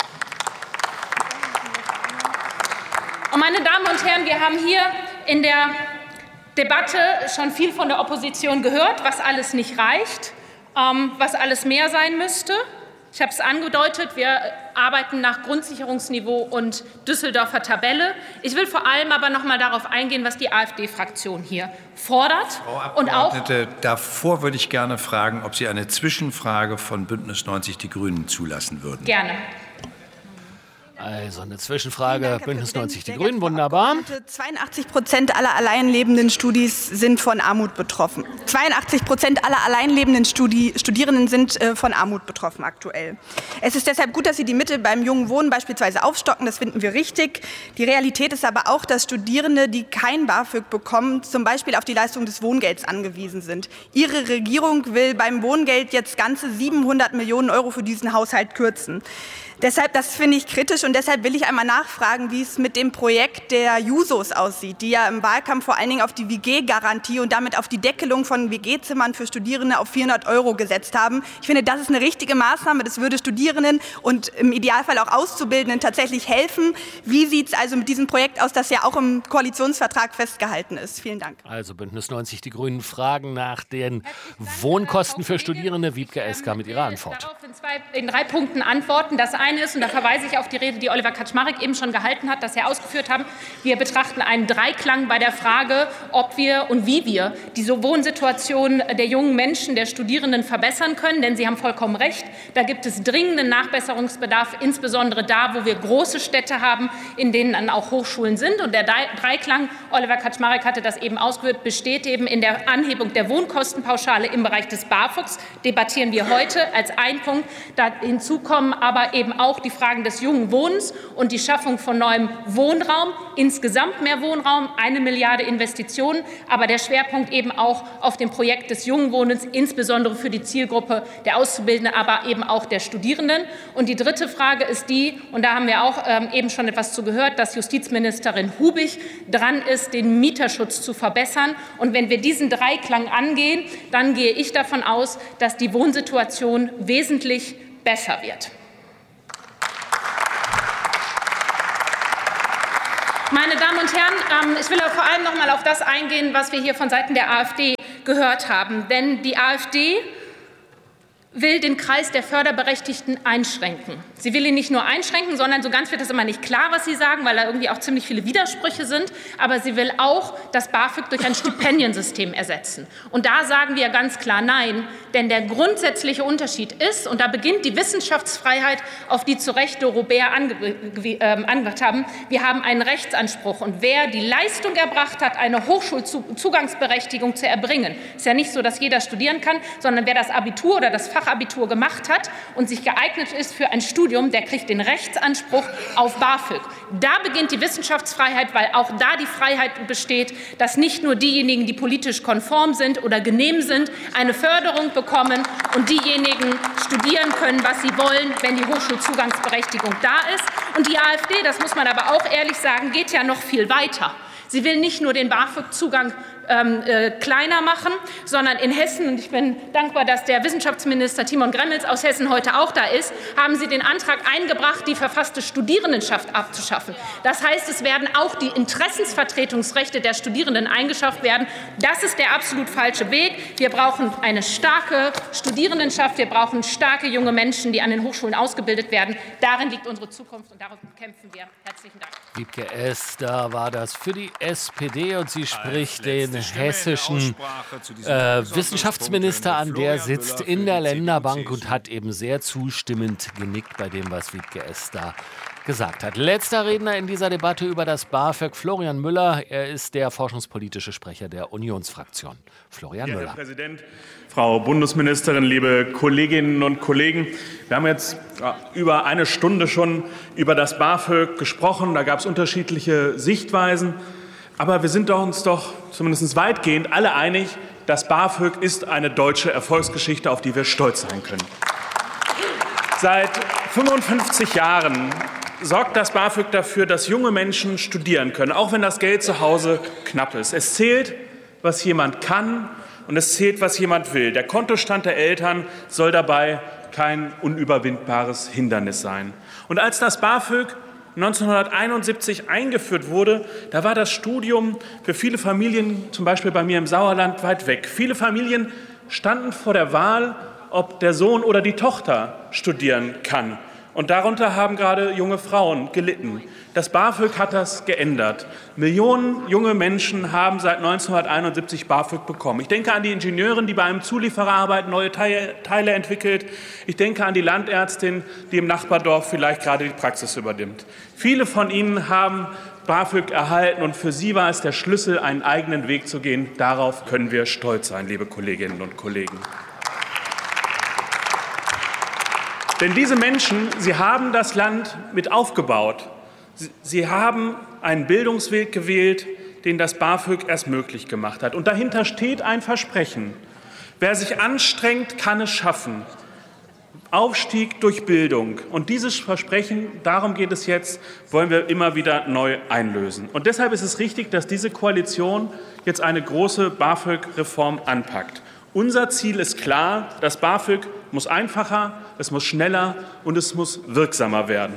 Und meine Damen und Herren, wir haben hier in der Debatte schon viel von der Opposition gehört, was alles nicht reicht, was alles mehr sein müsste. Ich habe es angedeutet, wir arbeiten nach Grundsicherungsniveau und Düsseldorfer Tabelle. Ich will vor allem aber noch mal darauf eingehen, was die AfD-Fraktion hier fordert. Frau Abgeordnete, davor würde ich gerne fragen, ob Sie eine Zwischenfrage von Bündnis 90 Die Grünen zulassen würden. Gerne. Also eine Zwischenfrage, Bündnis 90 Die Grünen, wunderbar. 82% aller alleinlebenden Studis sind von Armut betroffen. 82% aller alleinlebenden Studierenden sind von Armut betroffen aktuell. Es ist deshalb gut, dass Sie die Mittel beim jungen Wohnen beispielsweise aufstocken. Das finden wir richtig. Die Realität ist aber auch, dass Studierende, die kein BAföG bekommen, zum Beispiel auf die Leistung des Wohngelds angewiesen sind. Ihre Regierung will beim Wohngeld jetzt ganze 700 Millionen € für diesen Haushalt kürzen. Deshalb, das finde ich kritisch und deshalb will ich einmal nachfragen, wie es mit dem Projekt der Jusos aussieht, die ja im Wahlkampf vor allen Dingen auf die WG-Garantie und damit auf die Deckelung von WG-Zimmern für Studierende auf 400 € gesetzt haben. Ich finde, das ist eine richtige Maßnahme. Das würde Studierenden und im Idealfall auch Auszubildenden tatsächlich helfen. Wie sieht es also mit diesem Projekt aus, das ja auch im Koalitionsvertrag festgehalten ist? Vielen Dank. Also Bündnis 90 Die Grünen fragen nach den Wohnkosten für Studierende. Wiebke Esser mit ihrer Antwort. Darauf in 3 Punkten antworten. Das eine ist, und da verweise ich auf die Rede, die Oliver Kaczmarek eben schon gehalten hat, das wir ausgeführt haben, wir betrachten einen Dreiklang bei der Frage, ob wir und wie wir die Wohnsituation der jungen Menschen, der Studierenden verbessern können. Denn Sie haben vollkommen recht, da gibt es dringenden Nachbesserungsbedarf, insbesondere da, wo wir große Städte haben, in denen dann auch Hochschulen sind. Und der Dreiklang, Oliver Kaczmarek hatte das eben ausgeführt, besteht eben in der Anhebung der Wohnkostenpauschale im Bereich des BAföGs. Debattieren wir heute als ein Punkt. Da hinzu kommen aber eben auch die Fragen des jungen Wohnens Wohnens und die Schaffung von neuem Wohnraum, insgesamt mehr Wohnraum, 1 Milliarde Investitionen, aber der Schwerpunkt eben auch auf dem Projekt des jungen Wohnens, insbesondere für die Zielgruppe der Auszubildenden, aber eben auch der Studierenden. Und die dritte Frage ist die, und da haben wir auch eben schon etwas zu gehört, dass Justizministerin Hubig dran ist, den Mieterschutz zu verbessern. Und wenn wir diesen Dreiklang angehen, dann gehe ich davon aus, dass die Wohnsituation wesentlich besser wird. Meine Damen und Herren, ich will vor allem noch mal auf das eingehen, was wir hier von Seiten der AfD gehört haben. Denn die AfD will den Kreis der Förderberechtigten einschränken. Sie will ihn nicht nur einschränken, sondern so ganz wird es immer nicht klar, was sie sagen, weil da irgendwie auch ziemlich viele Widersprüche sind. Aber sie will auch das BAföG durch ein Stipendiensystem ersetzen. Und da sagen wir ganz klar nein, denn der grundsätzliche Unterschied ist, und da beginnt die Wissenschaftsfreiheit, auf die zu Recht Robert angebracht haben, wir haben einen Rechtsanspruch. Und wer die Leistung erbracht hat, eine Hochschulzugangsberechtigung zu erbringen, ist ja nicht so, dass jeder studieren kann, sondern wer das Abitur oder das Fachabitur gemacht hat und sich geeignet ist für ein Studium, der kriegt den Rechtsanspruch auf BAföG. Da beginnt die Wissenschaftsfreiheit, weil auch da die Freiheit besteht, dass nicht nur diejenigen, die politisch konform sind oder genehm sind, eine Förderung bekommen und diejenigen studieren können, was sie wollen, wenn die Hochschulzugangsberechtigung da ist. Und die AfD, das muss man aber auch ehrlich sagen, geht ja noch viel weiter. Sie will nicht nur den BAföG-Zugang kleiner machen, sondern in Hessen, und ich bin dankbar, dass der Wissenschaftsminister Timon Gremmels aus Hessen heute auch da ist, haben Sie den Antrag eingebracht, die verfasste Studierendenschaft abzuschaffen. Das heißt, es werden auch die Interessensvertretungsrechte der Studierenden eingeschafft werden. Das ist der absolut falsche Weg. Wir brauchen eine starke Studierendenschaft. Wir brauchen starke junge Menschen, die an den Hochschulen ausgebildet werden. Darin liegt unsere Zukunft und darauf kämpfen wir. Herzlichen Dank. Wiebke Esder war das für die SPD und sie spricht den hessischen Wissenschaftsminister an, der sitzt in der Länderbank und hat eben sehr zustimmend genickt bei dem, was Wiebke Esder gesagt hat. Letzter Redner in dieser Debatte über das BAföG, Florian Müller. Er ist der forschungspolitische Sprecher der Unionsfraktion. Florian Müller. Herr Präsident, Frau Bundesministerin, liebe Kolleginnen und Kollegen, wir haben jetzt über eine Stunde schon über das BAföG gesprochen. Da gab es unterschiedliche Sichtweisen. Aber wir sind uns doch zumindest weitgehend alle einig, das BAföG ist eine deutsche Erfolgsgeschichte, auf die wir stolz sein können. Seit 55 Jahren sorgt das BAföG dafür, dass junge Menschen studieren können, auch wenn das Geld zu Hause knapp ist. Es zählt, was jemand kann, und es zählt, was jemand will. Der Kontostand der Eltern soll dabei kein unüberwindbares Hindernis sein. Und als das BAföG 1971 eingeführt wurde, da war das Studium für viele Familien, zum Beispiel bei mir im Sauerland, weit weg. Viele Familien standen vor der Wahl, ob der Sohn oder die Tochter studieren kann. Und darunter haben gerade junge Frauen gelitten. Das BAföG hat das geändert. Millionen junge Menschen haben seit 1971 BAföG bekommen. Ich denke an die Ingenieurin, die bei einem Zulieferer arbeitet, neue Teile entwickelt. Ich denke an die Landärztin, die im Nachbardorf vielleicht gerade die Praxis übernimmt. Viele von ihnen haben BAföG erhalten, und für sie war es der Schlüssel, einen eigenen Weg zu gehen. Darauf können wir stolz sein, liebe Kolleginnen und Kollegen. Denn diese Menschen, sie haben das Land mit aufgebaut. Sie haben einen Bildungsweg gewählt, den das BAföG erst möglich gemacht hat. Und dahinter steht ein Versprechen. Wer sich anstrengt, kann es schaffen. Aufstieg durch Bildung. Und dieses Versprechen, darum geht es jetzt, wollen wir immer wieder neu einlösen. Und deshalb ist es richtig, dass diese Koalition jetzt eine große BAföG-Reform anpackt. Unser Ziel ist klar, das BAföG muss einfacher, es muss schneller und es muss wirksamer werden.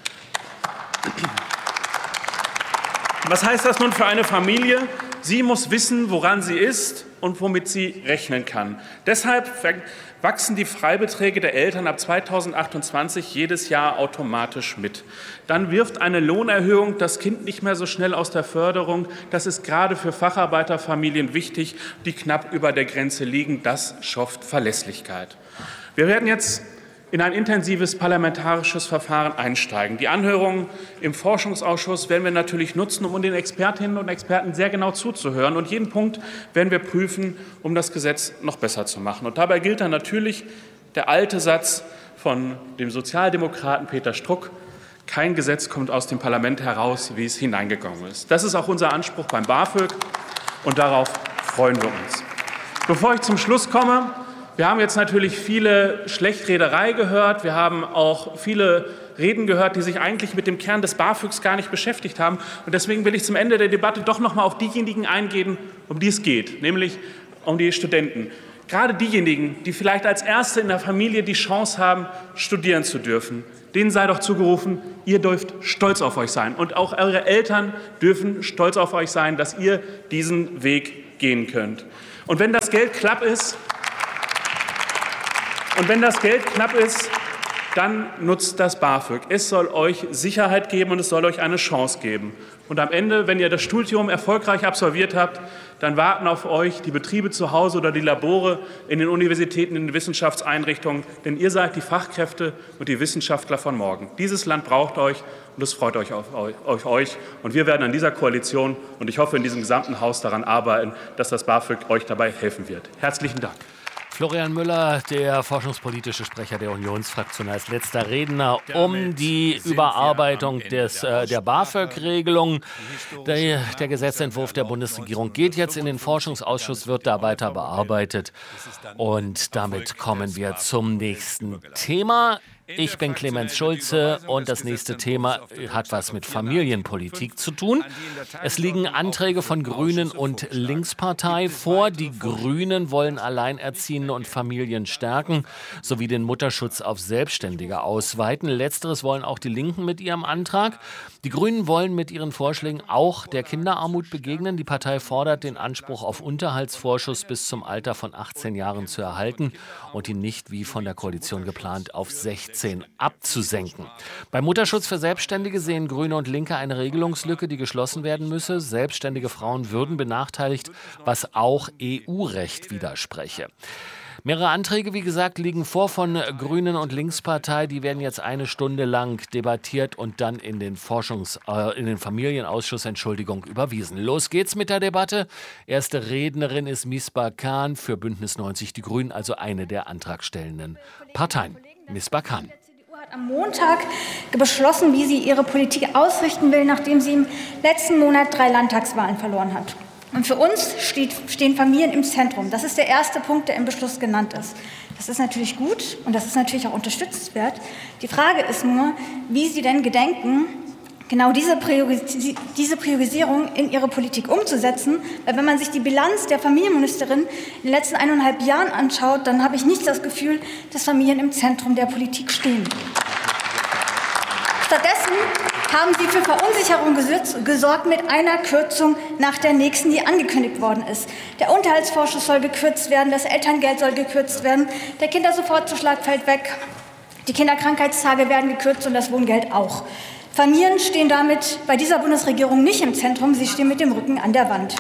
Was heißt das nun für eine Familie? Sie muss wissen, woran sie ist und womit sie rechnen kann. Deshalb wachsen die Freibeträge der Eltern ab 2028 jedes Jahr automatisch mit. Dann wirft eine Lohnerhöhung das Kind nicht mehr so schnell aus der Förderung. Das ist gerade für Facharbeiterfamilien wichtig, die knapp über der Grenze liegen. Das schafft Verlässlichkeit. Wir werden jetzt in ein intensives parlamentarisches Verfahren einsteigen. Die Anhörungen im Forschungsausschuss werden wir natürlich nutzen, um den Expertinnen und Experten sehr genau zuzuhören. Und jeden Punkt werden wir prüfen, um das Gesetz noch besser zu machen. Und dabei gilt dann natürlich der alte Satz von dem Sozialdemokraten Peter Struck: Kein Gesetz kommt aus dem Parlament heraus, wie es hineingekommen ist. Das ist auch unser Anspruch beim BAföG, und darauf freuen wir uns. Bevor ich zum Schluss komme, wir haben jetzt natürlich viele Schlechtrederei gehört. Wir haben auch viele Reden gehört, die sich eigentlich mit dem Kern des BAföGs gar nicht beschäftigt haben. Und deswegen will ich zum Ende der Debatte doch noch mal auf diejenigen eingehen, um die es geht, nämlich um die Studenten. Gerade diejenigen, die vielleicht als Erste in der Familie die Chance haben, studieren zu dürfen, denen sei doch zugerufen, ihr dürft stolz auf euch sein. Und auch eure Eltern dürfen stolz auf euch sein, dass ihr diesen Weg gehen könnt. Und wenn das Geld knapp ist, dann nutzt das BAföG. Es soll euch Sicherheit geben und es soll euch eine Chance geben. Und am Ende, wenn ihr das Studium erfolgreich absolviert habt, dann warten auf euch die Betriebe zu Hause oder die Labore in den Universitäten, in den Wissenschaftseinrichtungen. Denn ihr seid die Fachkräfte und die Wissenschaftler von morgen. Dieses Land braucht euch und es freut euch auf euch. Und wir werden an dieser Koalition und ich hoffe in diesem gesamten Haus daran arbeiten, dass das BAföG euch dabei helfen wird. Herzlichen Dank. Florian Müller, der forschungspolitische Sprecher der Unionsfraktion, als letzter Redner um die Überarbeitung der BAföG-Regelung. Der Gesetzentwurf der Bundesregierung geht jetzt in den Forschungsausschuss, wird da weiter bearbeitet. Und damit kommen wir zum nächsten Thema. Ich bin Clemens Schulze und das nächste Thema hat was mit Familienpolitik zu tun. Es liegen Anträge von Grünen und Linkspartei vor. Die Grünen wollen Alleinerziehende und Familien stärken sowie den Mutterschutz auf Selbstständige ausweiten. Letzteres wollen auch die Linken mit ihrem Antrag. Die Grünen wollen mit ihren Vorschlägen auch der Kinderarmut begegnen. Die Partei fordert, den Anspruch auf Unterhaltsvorschuss bis zum Alter von 18 Jahren zu erhalten und ihn nicht, wie von der Koalition geplant, auf 16 abzusenken. Beim Mutterschutz für Selbstständige sehen Grüne und Linke eine Regelungslücke, die geschlossen werden müsse. Selbstständige Frauen würden benachteiligt, was auch EU-Recht widerspreche. Mehrere Anträge, wie gesagt, liegen vor von Grünen und Linkspartei. Die werden jetzt eine Stunde lang debattiert und dann in den Familienausschuss, überwiesen. Los geht's mit der Debatte. Erste Rednerin ist Misbah Khan für Bündnis 90 Die Grünen, also eine der antragstellenden Parteien. Misbah Khan. Die CDU hat am Montag beschlossen, wie sie ihre Politik ausrichten will, nachdem sie im letzten Monat 3 Landtagswahlen verloren hat. Und für uns stehen Familien im Zentrum. Das ist der erste Punkt, der im Beschluss genannt ist. Das ist natürlich gut und das ist natürlich auch unterstützenswert. Die Frage ist nur, wie Sie denn gedenken, genau diese Priorisierung in Ihre Politik umzusetzen. Weil wenn man sich die Bilanz der Familienministerin in den letzten 1,5 Jahren anschaut, dann habe ich nicht das Gefühl, dass Familien im Zentrum der Politik stehen. Stattdessen haben Sie für Verunsicherung gesorgt mit einer Kürzung nach der nächsten, die angekündigt worden ist. Der Unterhaltsvorschuss soll gekürzt werden, das Elterngeld soll gekürzt werden, der Kindersofortzuschlag fällt weg, die Kinderkrankheitstage werden gekürzt und das Wohngeld auch. Familien stehen damit bei dieser Bundesregierung nicht im Zentrum, sie stehen mit dem Rücken an der Wand.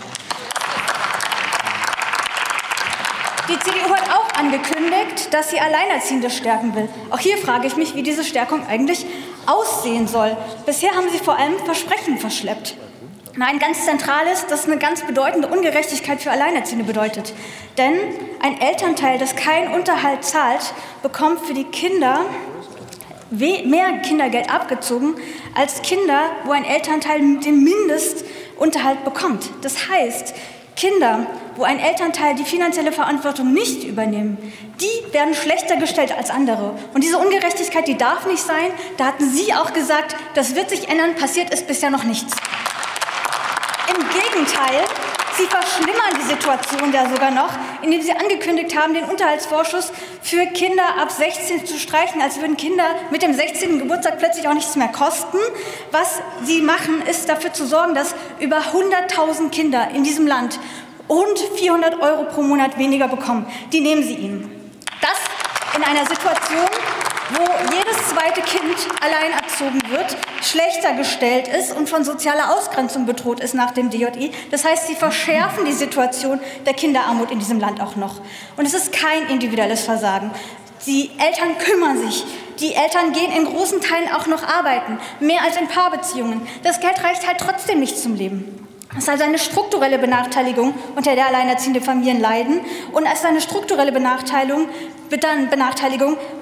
Die CDU hat auch angekündigt, dass sie Alleinerziehende stärken will. Auch hier frage ich mich, wie diese Stärkung eigentlich aussehen soll. Bisher haben sie vor allem Versprechen verschleppt. Nein, ganz zentral ist, dass eine ganz bedeutende Ungerechtigkeit für Alleinerziehende bedeutet. Denn ein Elternteil, das keinen Unterhalt zahlt, bekommt für die Kinder mehr Kindergeld abgezogen als Kinder, wo ein Elternteil den Mindestunterhalt bekommt. Das heißt, Kinder, wo ein Elternteil die finanzielle Verantwortung nicht übernehmen, die werden schlechter gestellt als andere. Und diese Ungerechtigkeit, die darf nicht sein. Da hatten Sie auch gesagt, das wird sich ändern, passiert ist bisher noch nichts. Im Gegenteil, Sie verschlimmern die Situation ja sogar noch, indem Sie angekündigt haben, den Unterhaltsvorschuss für Kinder ab 16 zu streichen, als würden Kinder mit dem 16. Geburtstag plötzlich auch nichts mehr kosten. Was Sie machen, ist dafür zu sorgen, dass über 100.000 Kinder in diesem Land rund 400 € pro Monat weniger bekommen. Die nehmen Sie ihnen. Das in einer Situation, wo jedes zweite Kind allein erzogen wird, schlechter gestellt ist und von sozialer Ausgrenzung bedroht ist nach dem DJI. Das heißt, Sie verschärfen die Situation der Kinderarmut in diesem Land auch noch. Und es ist kein individuelles Versagen. Die Eltern kümmern sich. Die Eltern gehen in großen Teilen auch noch arbeiten, mehr als in Paarbeziehungen. Das Geld reicht halt trotzdem nicht zum Leben. Es ist also eine strukturelle Benachteiligung, unter der alleinerziehende Familien leiden. Und als eine strukturelle Benachteiligung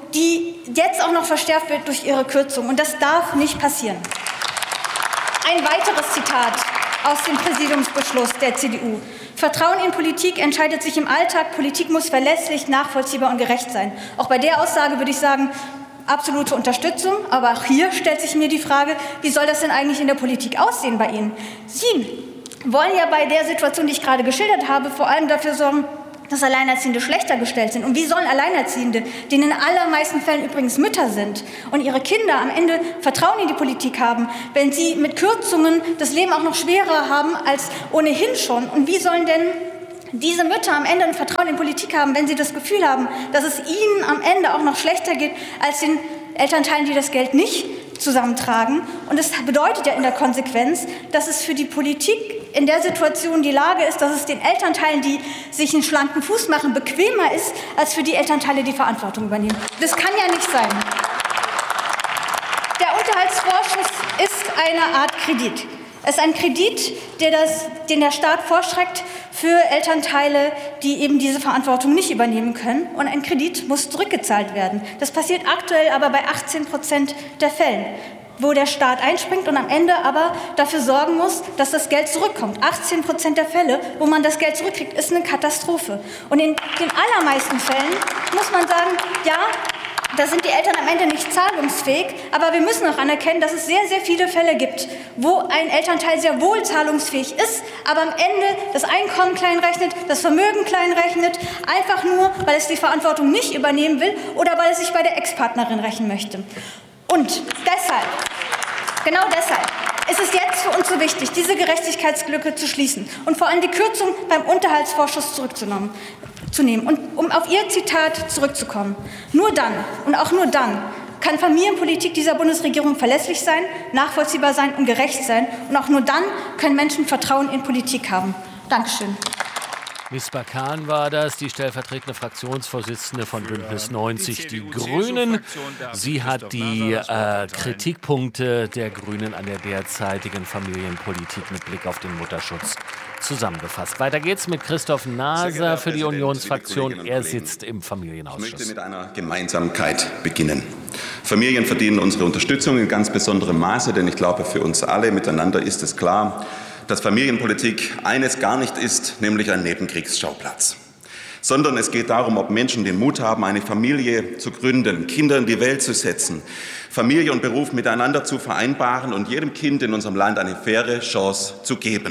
die jetzt auch noch verschärft wird durch Ihre Kürzung. Und das darf nicht passieren. Ein weiteres Zitat aus dem Präsidiumsbeschluss der CDU. Vertrauen in Politik entscheidet sich im Alltag. Politik muss verlässlich, nachvollziehbar und gerecht sein. Auch bei der Aussage würde ich sagen, absolute Unterstützung. Aber auch hier stellt sich mir die Frage, wie soll das denn eigentlich in der Politik aussehen bei Ihnen? Sie wollen ja bei der Situation, die ich gerade geschildert habe, vor allem dafür sorgen, dass Alleinerziehende schlechter gestellt sind. Und wie sollen Alleinerziehende, die in den allermeisten Fällen übrigens Mütter sind und ihre Kinder am Ende Vertrauen in die Politik haben, wenn sie mit Kürzungen das Leben auch noch schwerer haben als ohnehin schon? Und wie sollen denn diese Mütter am Ende ein Vertrauen in Politik haben, wenn sie das Gefühl haben, dass es ihnen am Ende auch noch schlechter geht als den Elternteilen, die das Geld nicht zusammentragen? Und das bedeutet ja in der Konsequenz, dass es für die Politik in der Situation die Lage ist, dass es den Elternteilen, die sich einen schlanken Fuß machen, bequemer ist, als für die Elternteile, die Verantwortung übernehmen. Das kann ja nicht sein. Der Unterhaltsvorschuss ist eine Art Kredit. Es ist ein Kredit, den der Staat vorstreckt für Elternteile, die eben diese Verantwortung nicht übernehmen können. Und ein Kredit muss zurückgezahlt werden. Das passiert aktuell aber bei 18% der Fällen, wo der Staat einspringt und am Ende aber dafür sorgen muss, dass das Geld zurückkommt. 18% der Fälle, wo man das Geld zurückkriegt, ist eine Katastrophe. Und in den allermeisten Fällen muss man sagen, ja, da sind die Eltern am Ende nicht zahlungsfähig, aber wir müssen auch anerkennen, dass es sehr, sehr viele Fälle gibt, wo ein Elternteil sehr wohl zahlungsfähig ist, aber am Ende das Einkommen kleinrechnet, das Vermögen kleinrechnet, einfach nur, weil es die Verantwortung nicht übernehmen will oder weil es sich bei der Ex-Partnerin rächen möchte. Und deshalb, genau deshalb, ist es jetzt für uns so wichtig, diese Gerechtigkeitslücke zu schließen und vor allem die Kürzung beim Unterhaltsvorschuss zurückzunehmen. Und um auf Ihr Zitat zurückzukommen, nur dann und auch nur dann kann Familienpolitik dieser Bundesregierung verlässlich sein, nachvollziehbar sein und gerecht sein. Und auch nur dann können Menschen Vertrauen in Politik haben. Dankeschön. Misbah Khan war das, die stellvertretende Fraktionsvorsitzende von Bündnis 90 Die Grünen. Sie hat die Kritikpunkte der Grünen an der derzeitigen Familienpolitik mit Blick auf den Mutterschutz zusammengefasst. Weiter geht's mit Christoph Naser für die Unionsfraktion. Er sitzt im Familienausschuss. Ich möchte mit einer Gemeinsamkeit beginnen. Familien verdienen unsere Unterstützung in ganz besonderem Maße, denn ich glaube, für uns alle miteinander ist es klar, dass Familienpolitik eines gar nicht ist, nämlich ein Nebenkriegsschauplatz. Sondern es geht darum, ob Menschen den Mut haben, eine Familie zu gründen, Kinder in die Welt zu setzen, Familie und Beruf miteinander zu vereinbaren und jedem Kind in unserem Land eine faire Chance zu geben.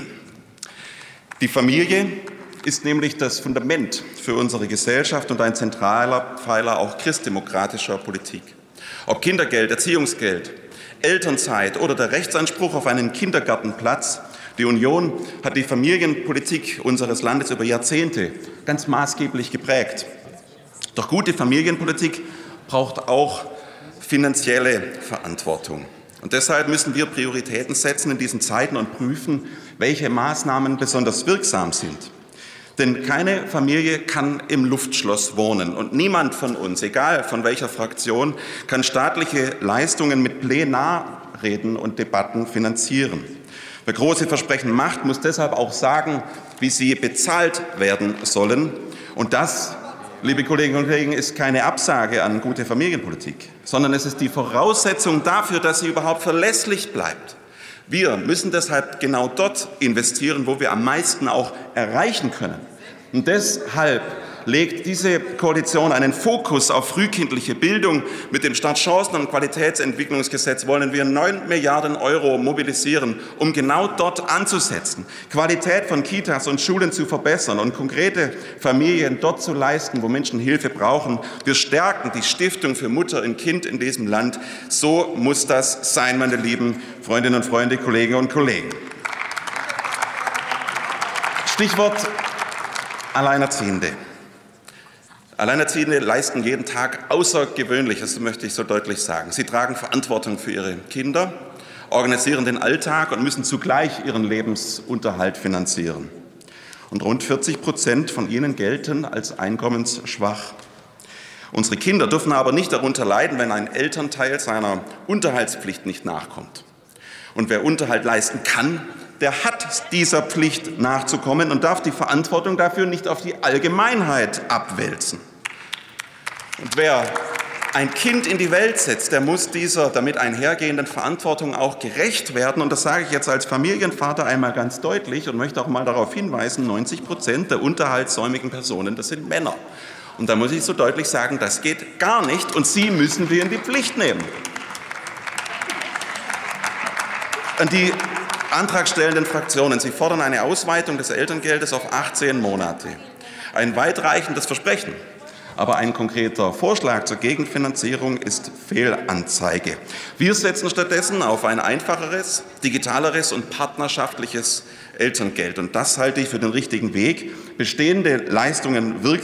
Die Familie ist nämlich das Fundament für unsere Gesellschaft und ein zentraler Pfeiler auch christdemokratischer Politik. Ob Kindergeld, Erziehungsgeld, Elternzeit oder der Rechtsanspruch auf einen Kindergartenplatz, die Union hat die Familienpolitik unseres Landes über Jahrzehnte ganz maßgeblich geprägt. Doch gute Familienpolitik braucht auch finanzielle Verantwortung. Und deshalb müssen wir Prioritäten setzen in diesen Zeiten und prüfen, welche Maßnahmen besonders wirksam sind. Denn keine Familie kann im Luftschloss wohnen. Und niemand von uns, egal von welcher Fraktion, kann staatliche Leistungen mit Plenarreden und Debatten finanzieren. Wer große Versprechen macht, muss deshalb auch sagen, wie sie bezahlt werden sollen. Und das, liebe Kolleginnen und Kollegen, ist keine Absage an gute Familienpolitik, sondern es ist die Voraussetzung dafür, dass sie überhaupt verlässlich bleibt. Wir müssen deshalb genau dort investieren, wo wir am meisten auch erreichen können. Und deshalb legt diese Koalition einen Fokus auf frühkindliche Bildung. Mit dem Startchancen- und Qualitätsentwicklungsgesetz wollen wir 9 Milliarden € mobilisieren, um genau dort anzusetzen, Qualität von Kitas und Schulen zu verbessern und konkrete Familien dort zu leisten, wo Menschen Hilfe brauchen. Wir stärken die Stiftung für Mutter und Kind in diesem Land. So muss das sein, meine lieben Freundinnen und Freunde, Kolleginnen und Kollegen. Stichwort Alleinerziehende. Alleinerziehende leisten jeden Tag Außergewöhnliches, das möchte ich so deutlich sagen. Sie tragen Verantwortung für ihre Kinder, organisieren den Alltag und müssen zugleich ihren Lebensunterhalt finanzieren. Und rund 40% von ihnen gelten als einkommensschwach. Unsere Kinder dürfen aber nicht darunter leiden, wenn ein Elternteil seiner Unterhaltspflicht nicht nachkommt. Und wer Unterhalt leisten kann, der hat dieser Pflicht nachzukommen und darf die Verantwortung dafür nicht auf die Allgemeinheit abwälzen. Und wer ein Kind in die Welt setzt, der muss dieser damit einhergehenden Verantwortung auch gerecht werden. Und das sage ich jetzt als Familienvater einmal ganz deutlich und möchte auch mal darauf hinweisen, 90% der unterhaltssäumigen Personen, das sind Männer. Und da muss ich so deutlich sagen, das geht gar nicht und sie müssen wir in die Pflicht nehmen. Und die antragstellenden Fraktionen, sie fordern eine Ausweitung des Elterngeldes auf 18 Monate. Ein weitreichendes Versprechen. Aber ein konkreter Vorschlag zur Gegenfinanzierung ist Fehlanzeige. Wir setzen stattdessen auf ein einfacheres, digitaleres und partnerschaftliches Elterngeld. Und das halte ich für den richtigen Weg, bestehende Leistungen wirksam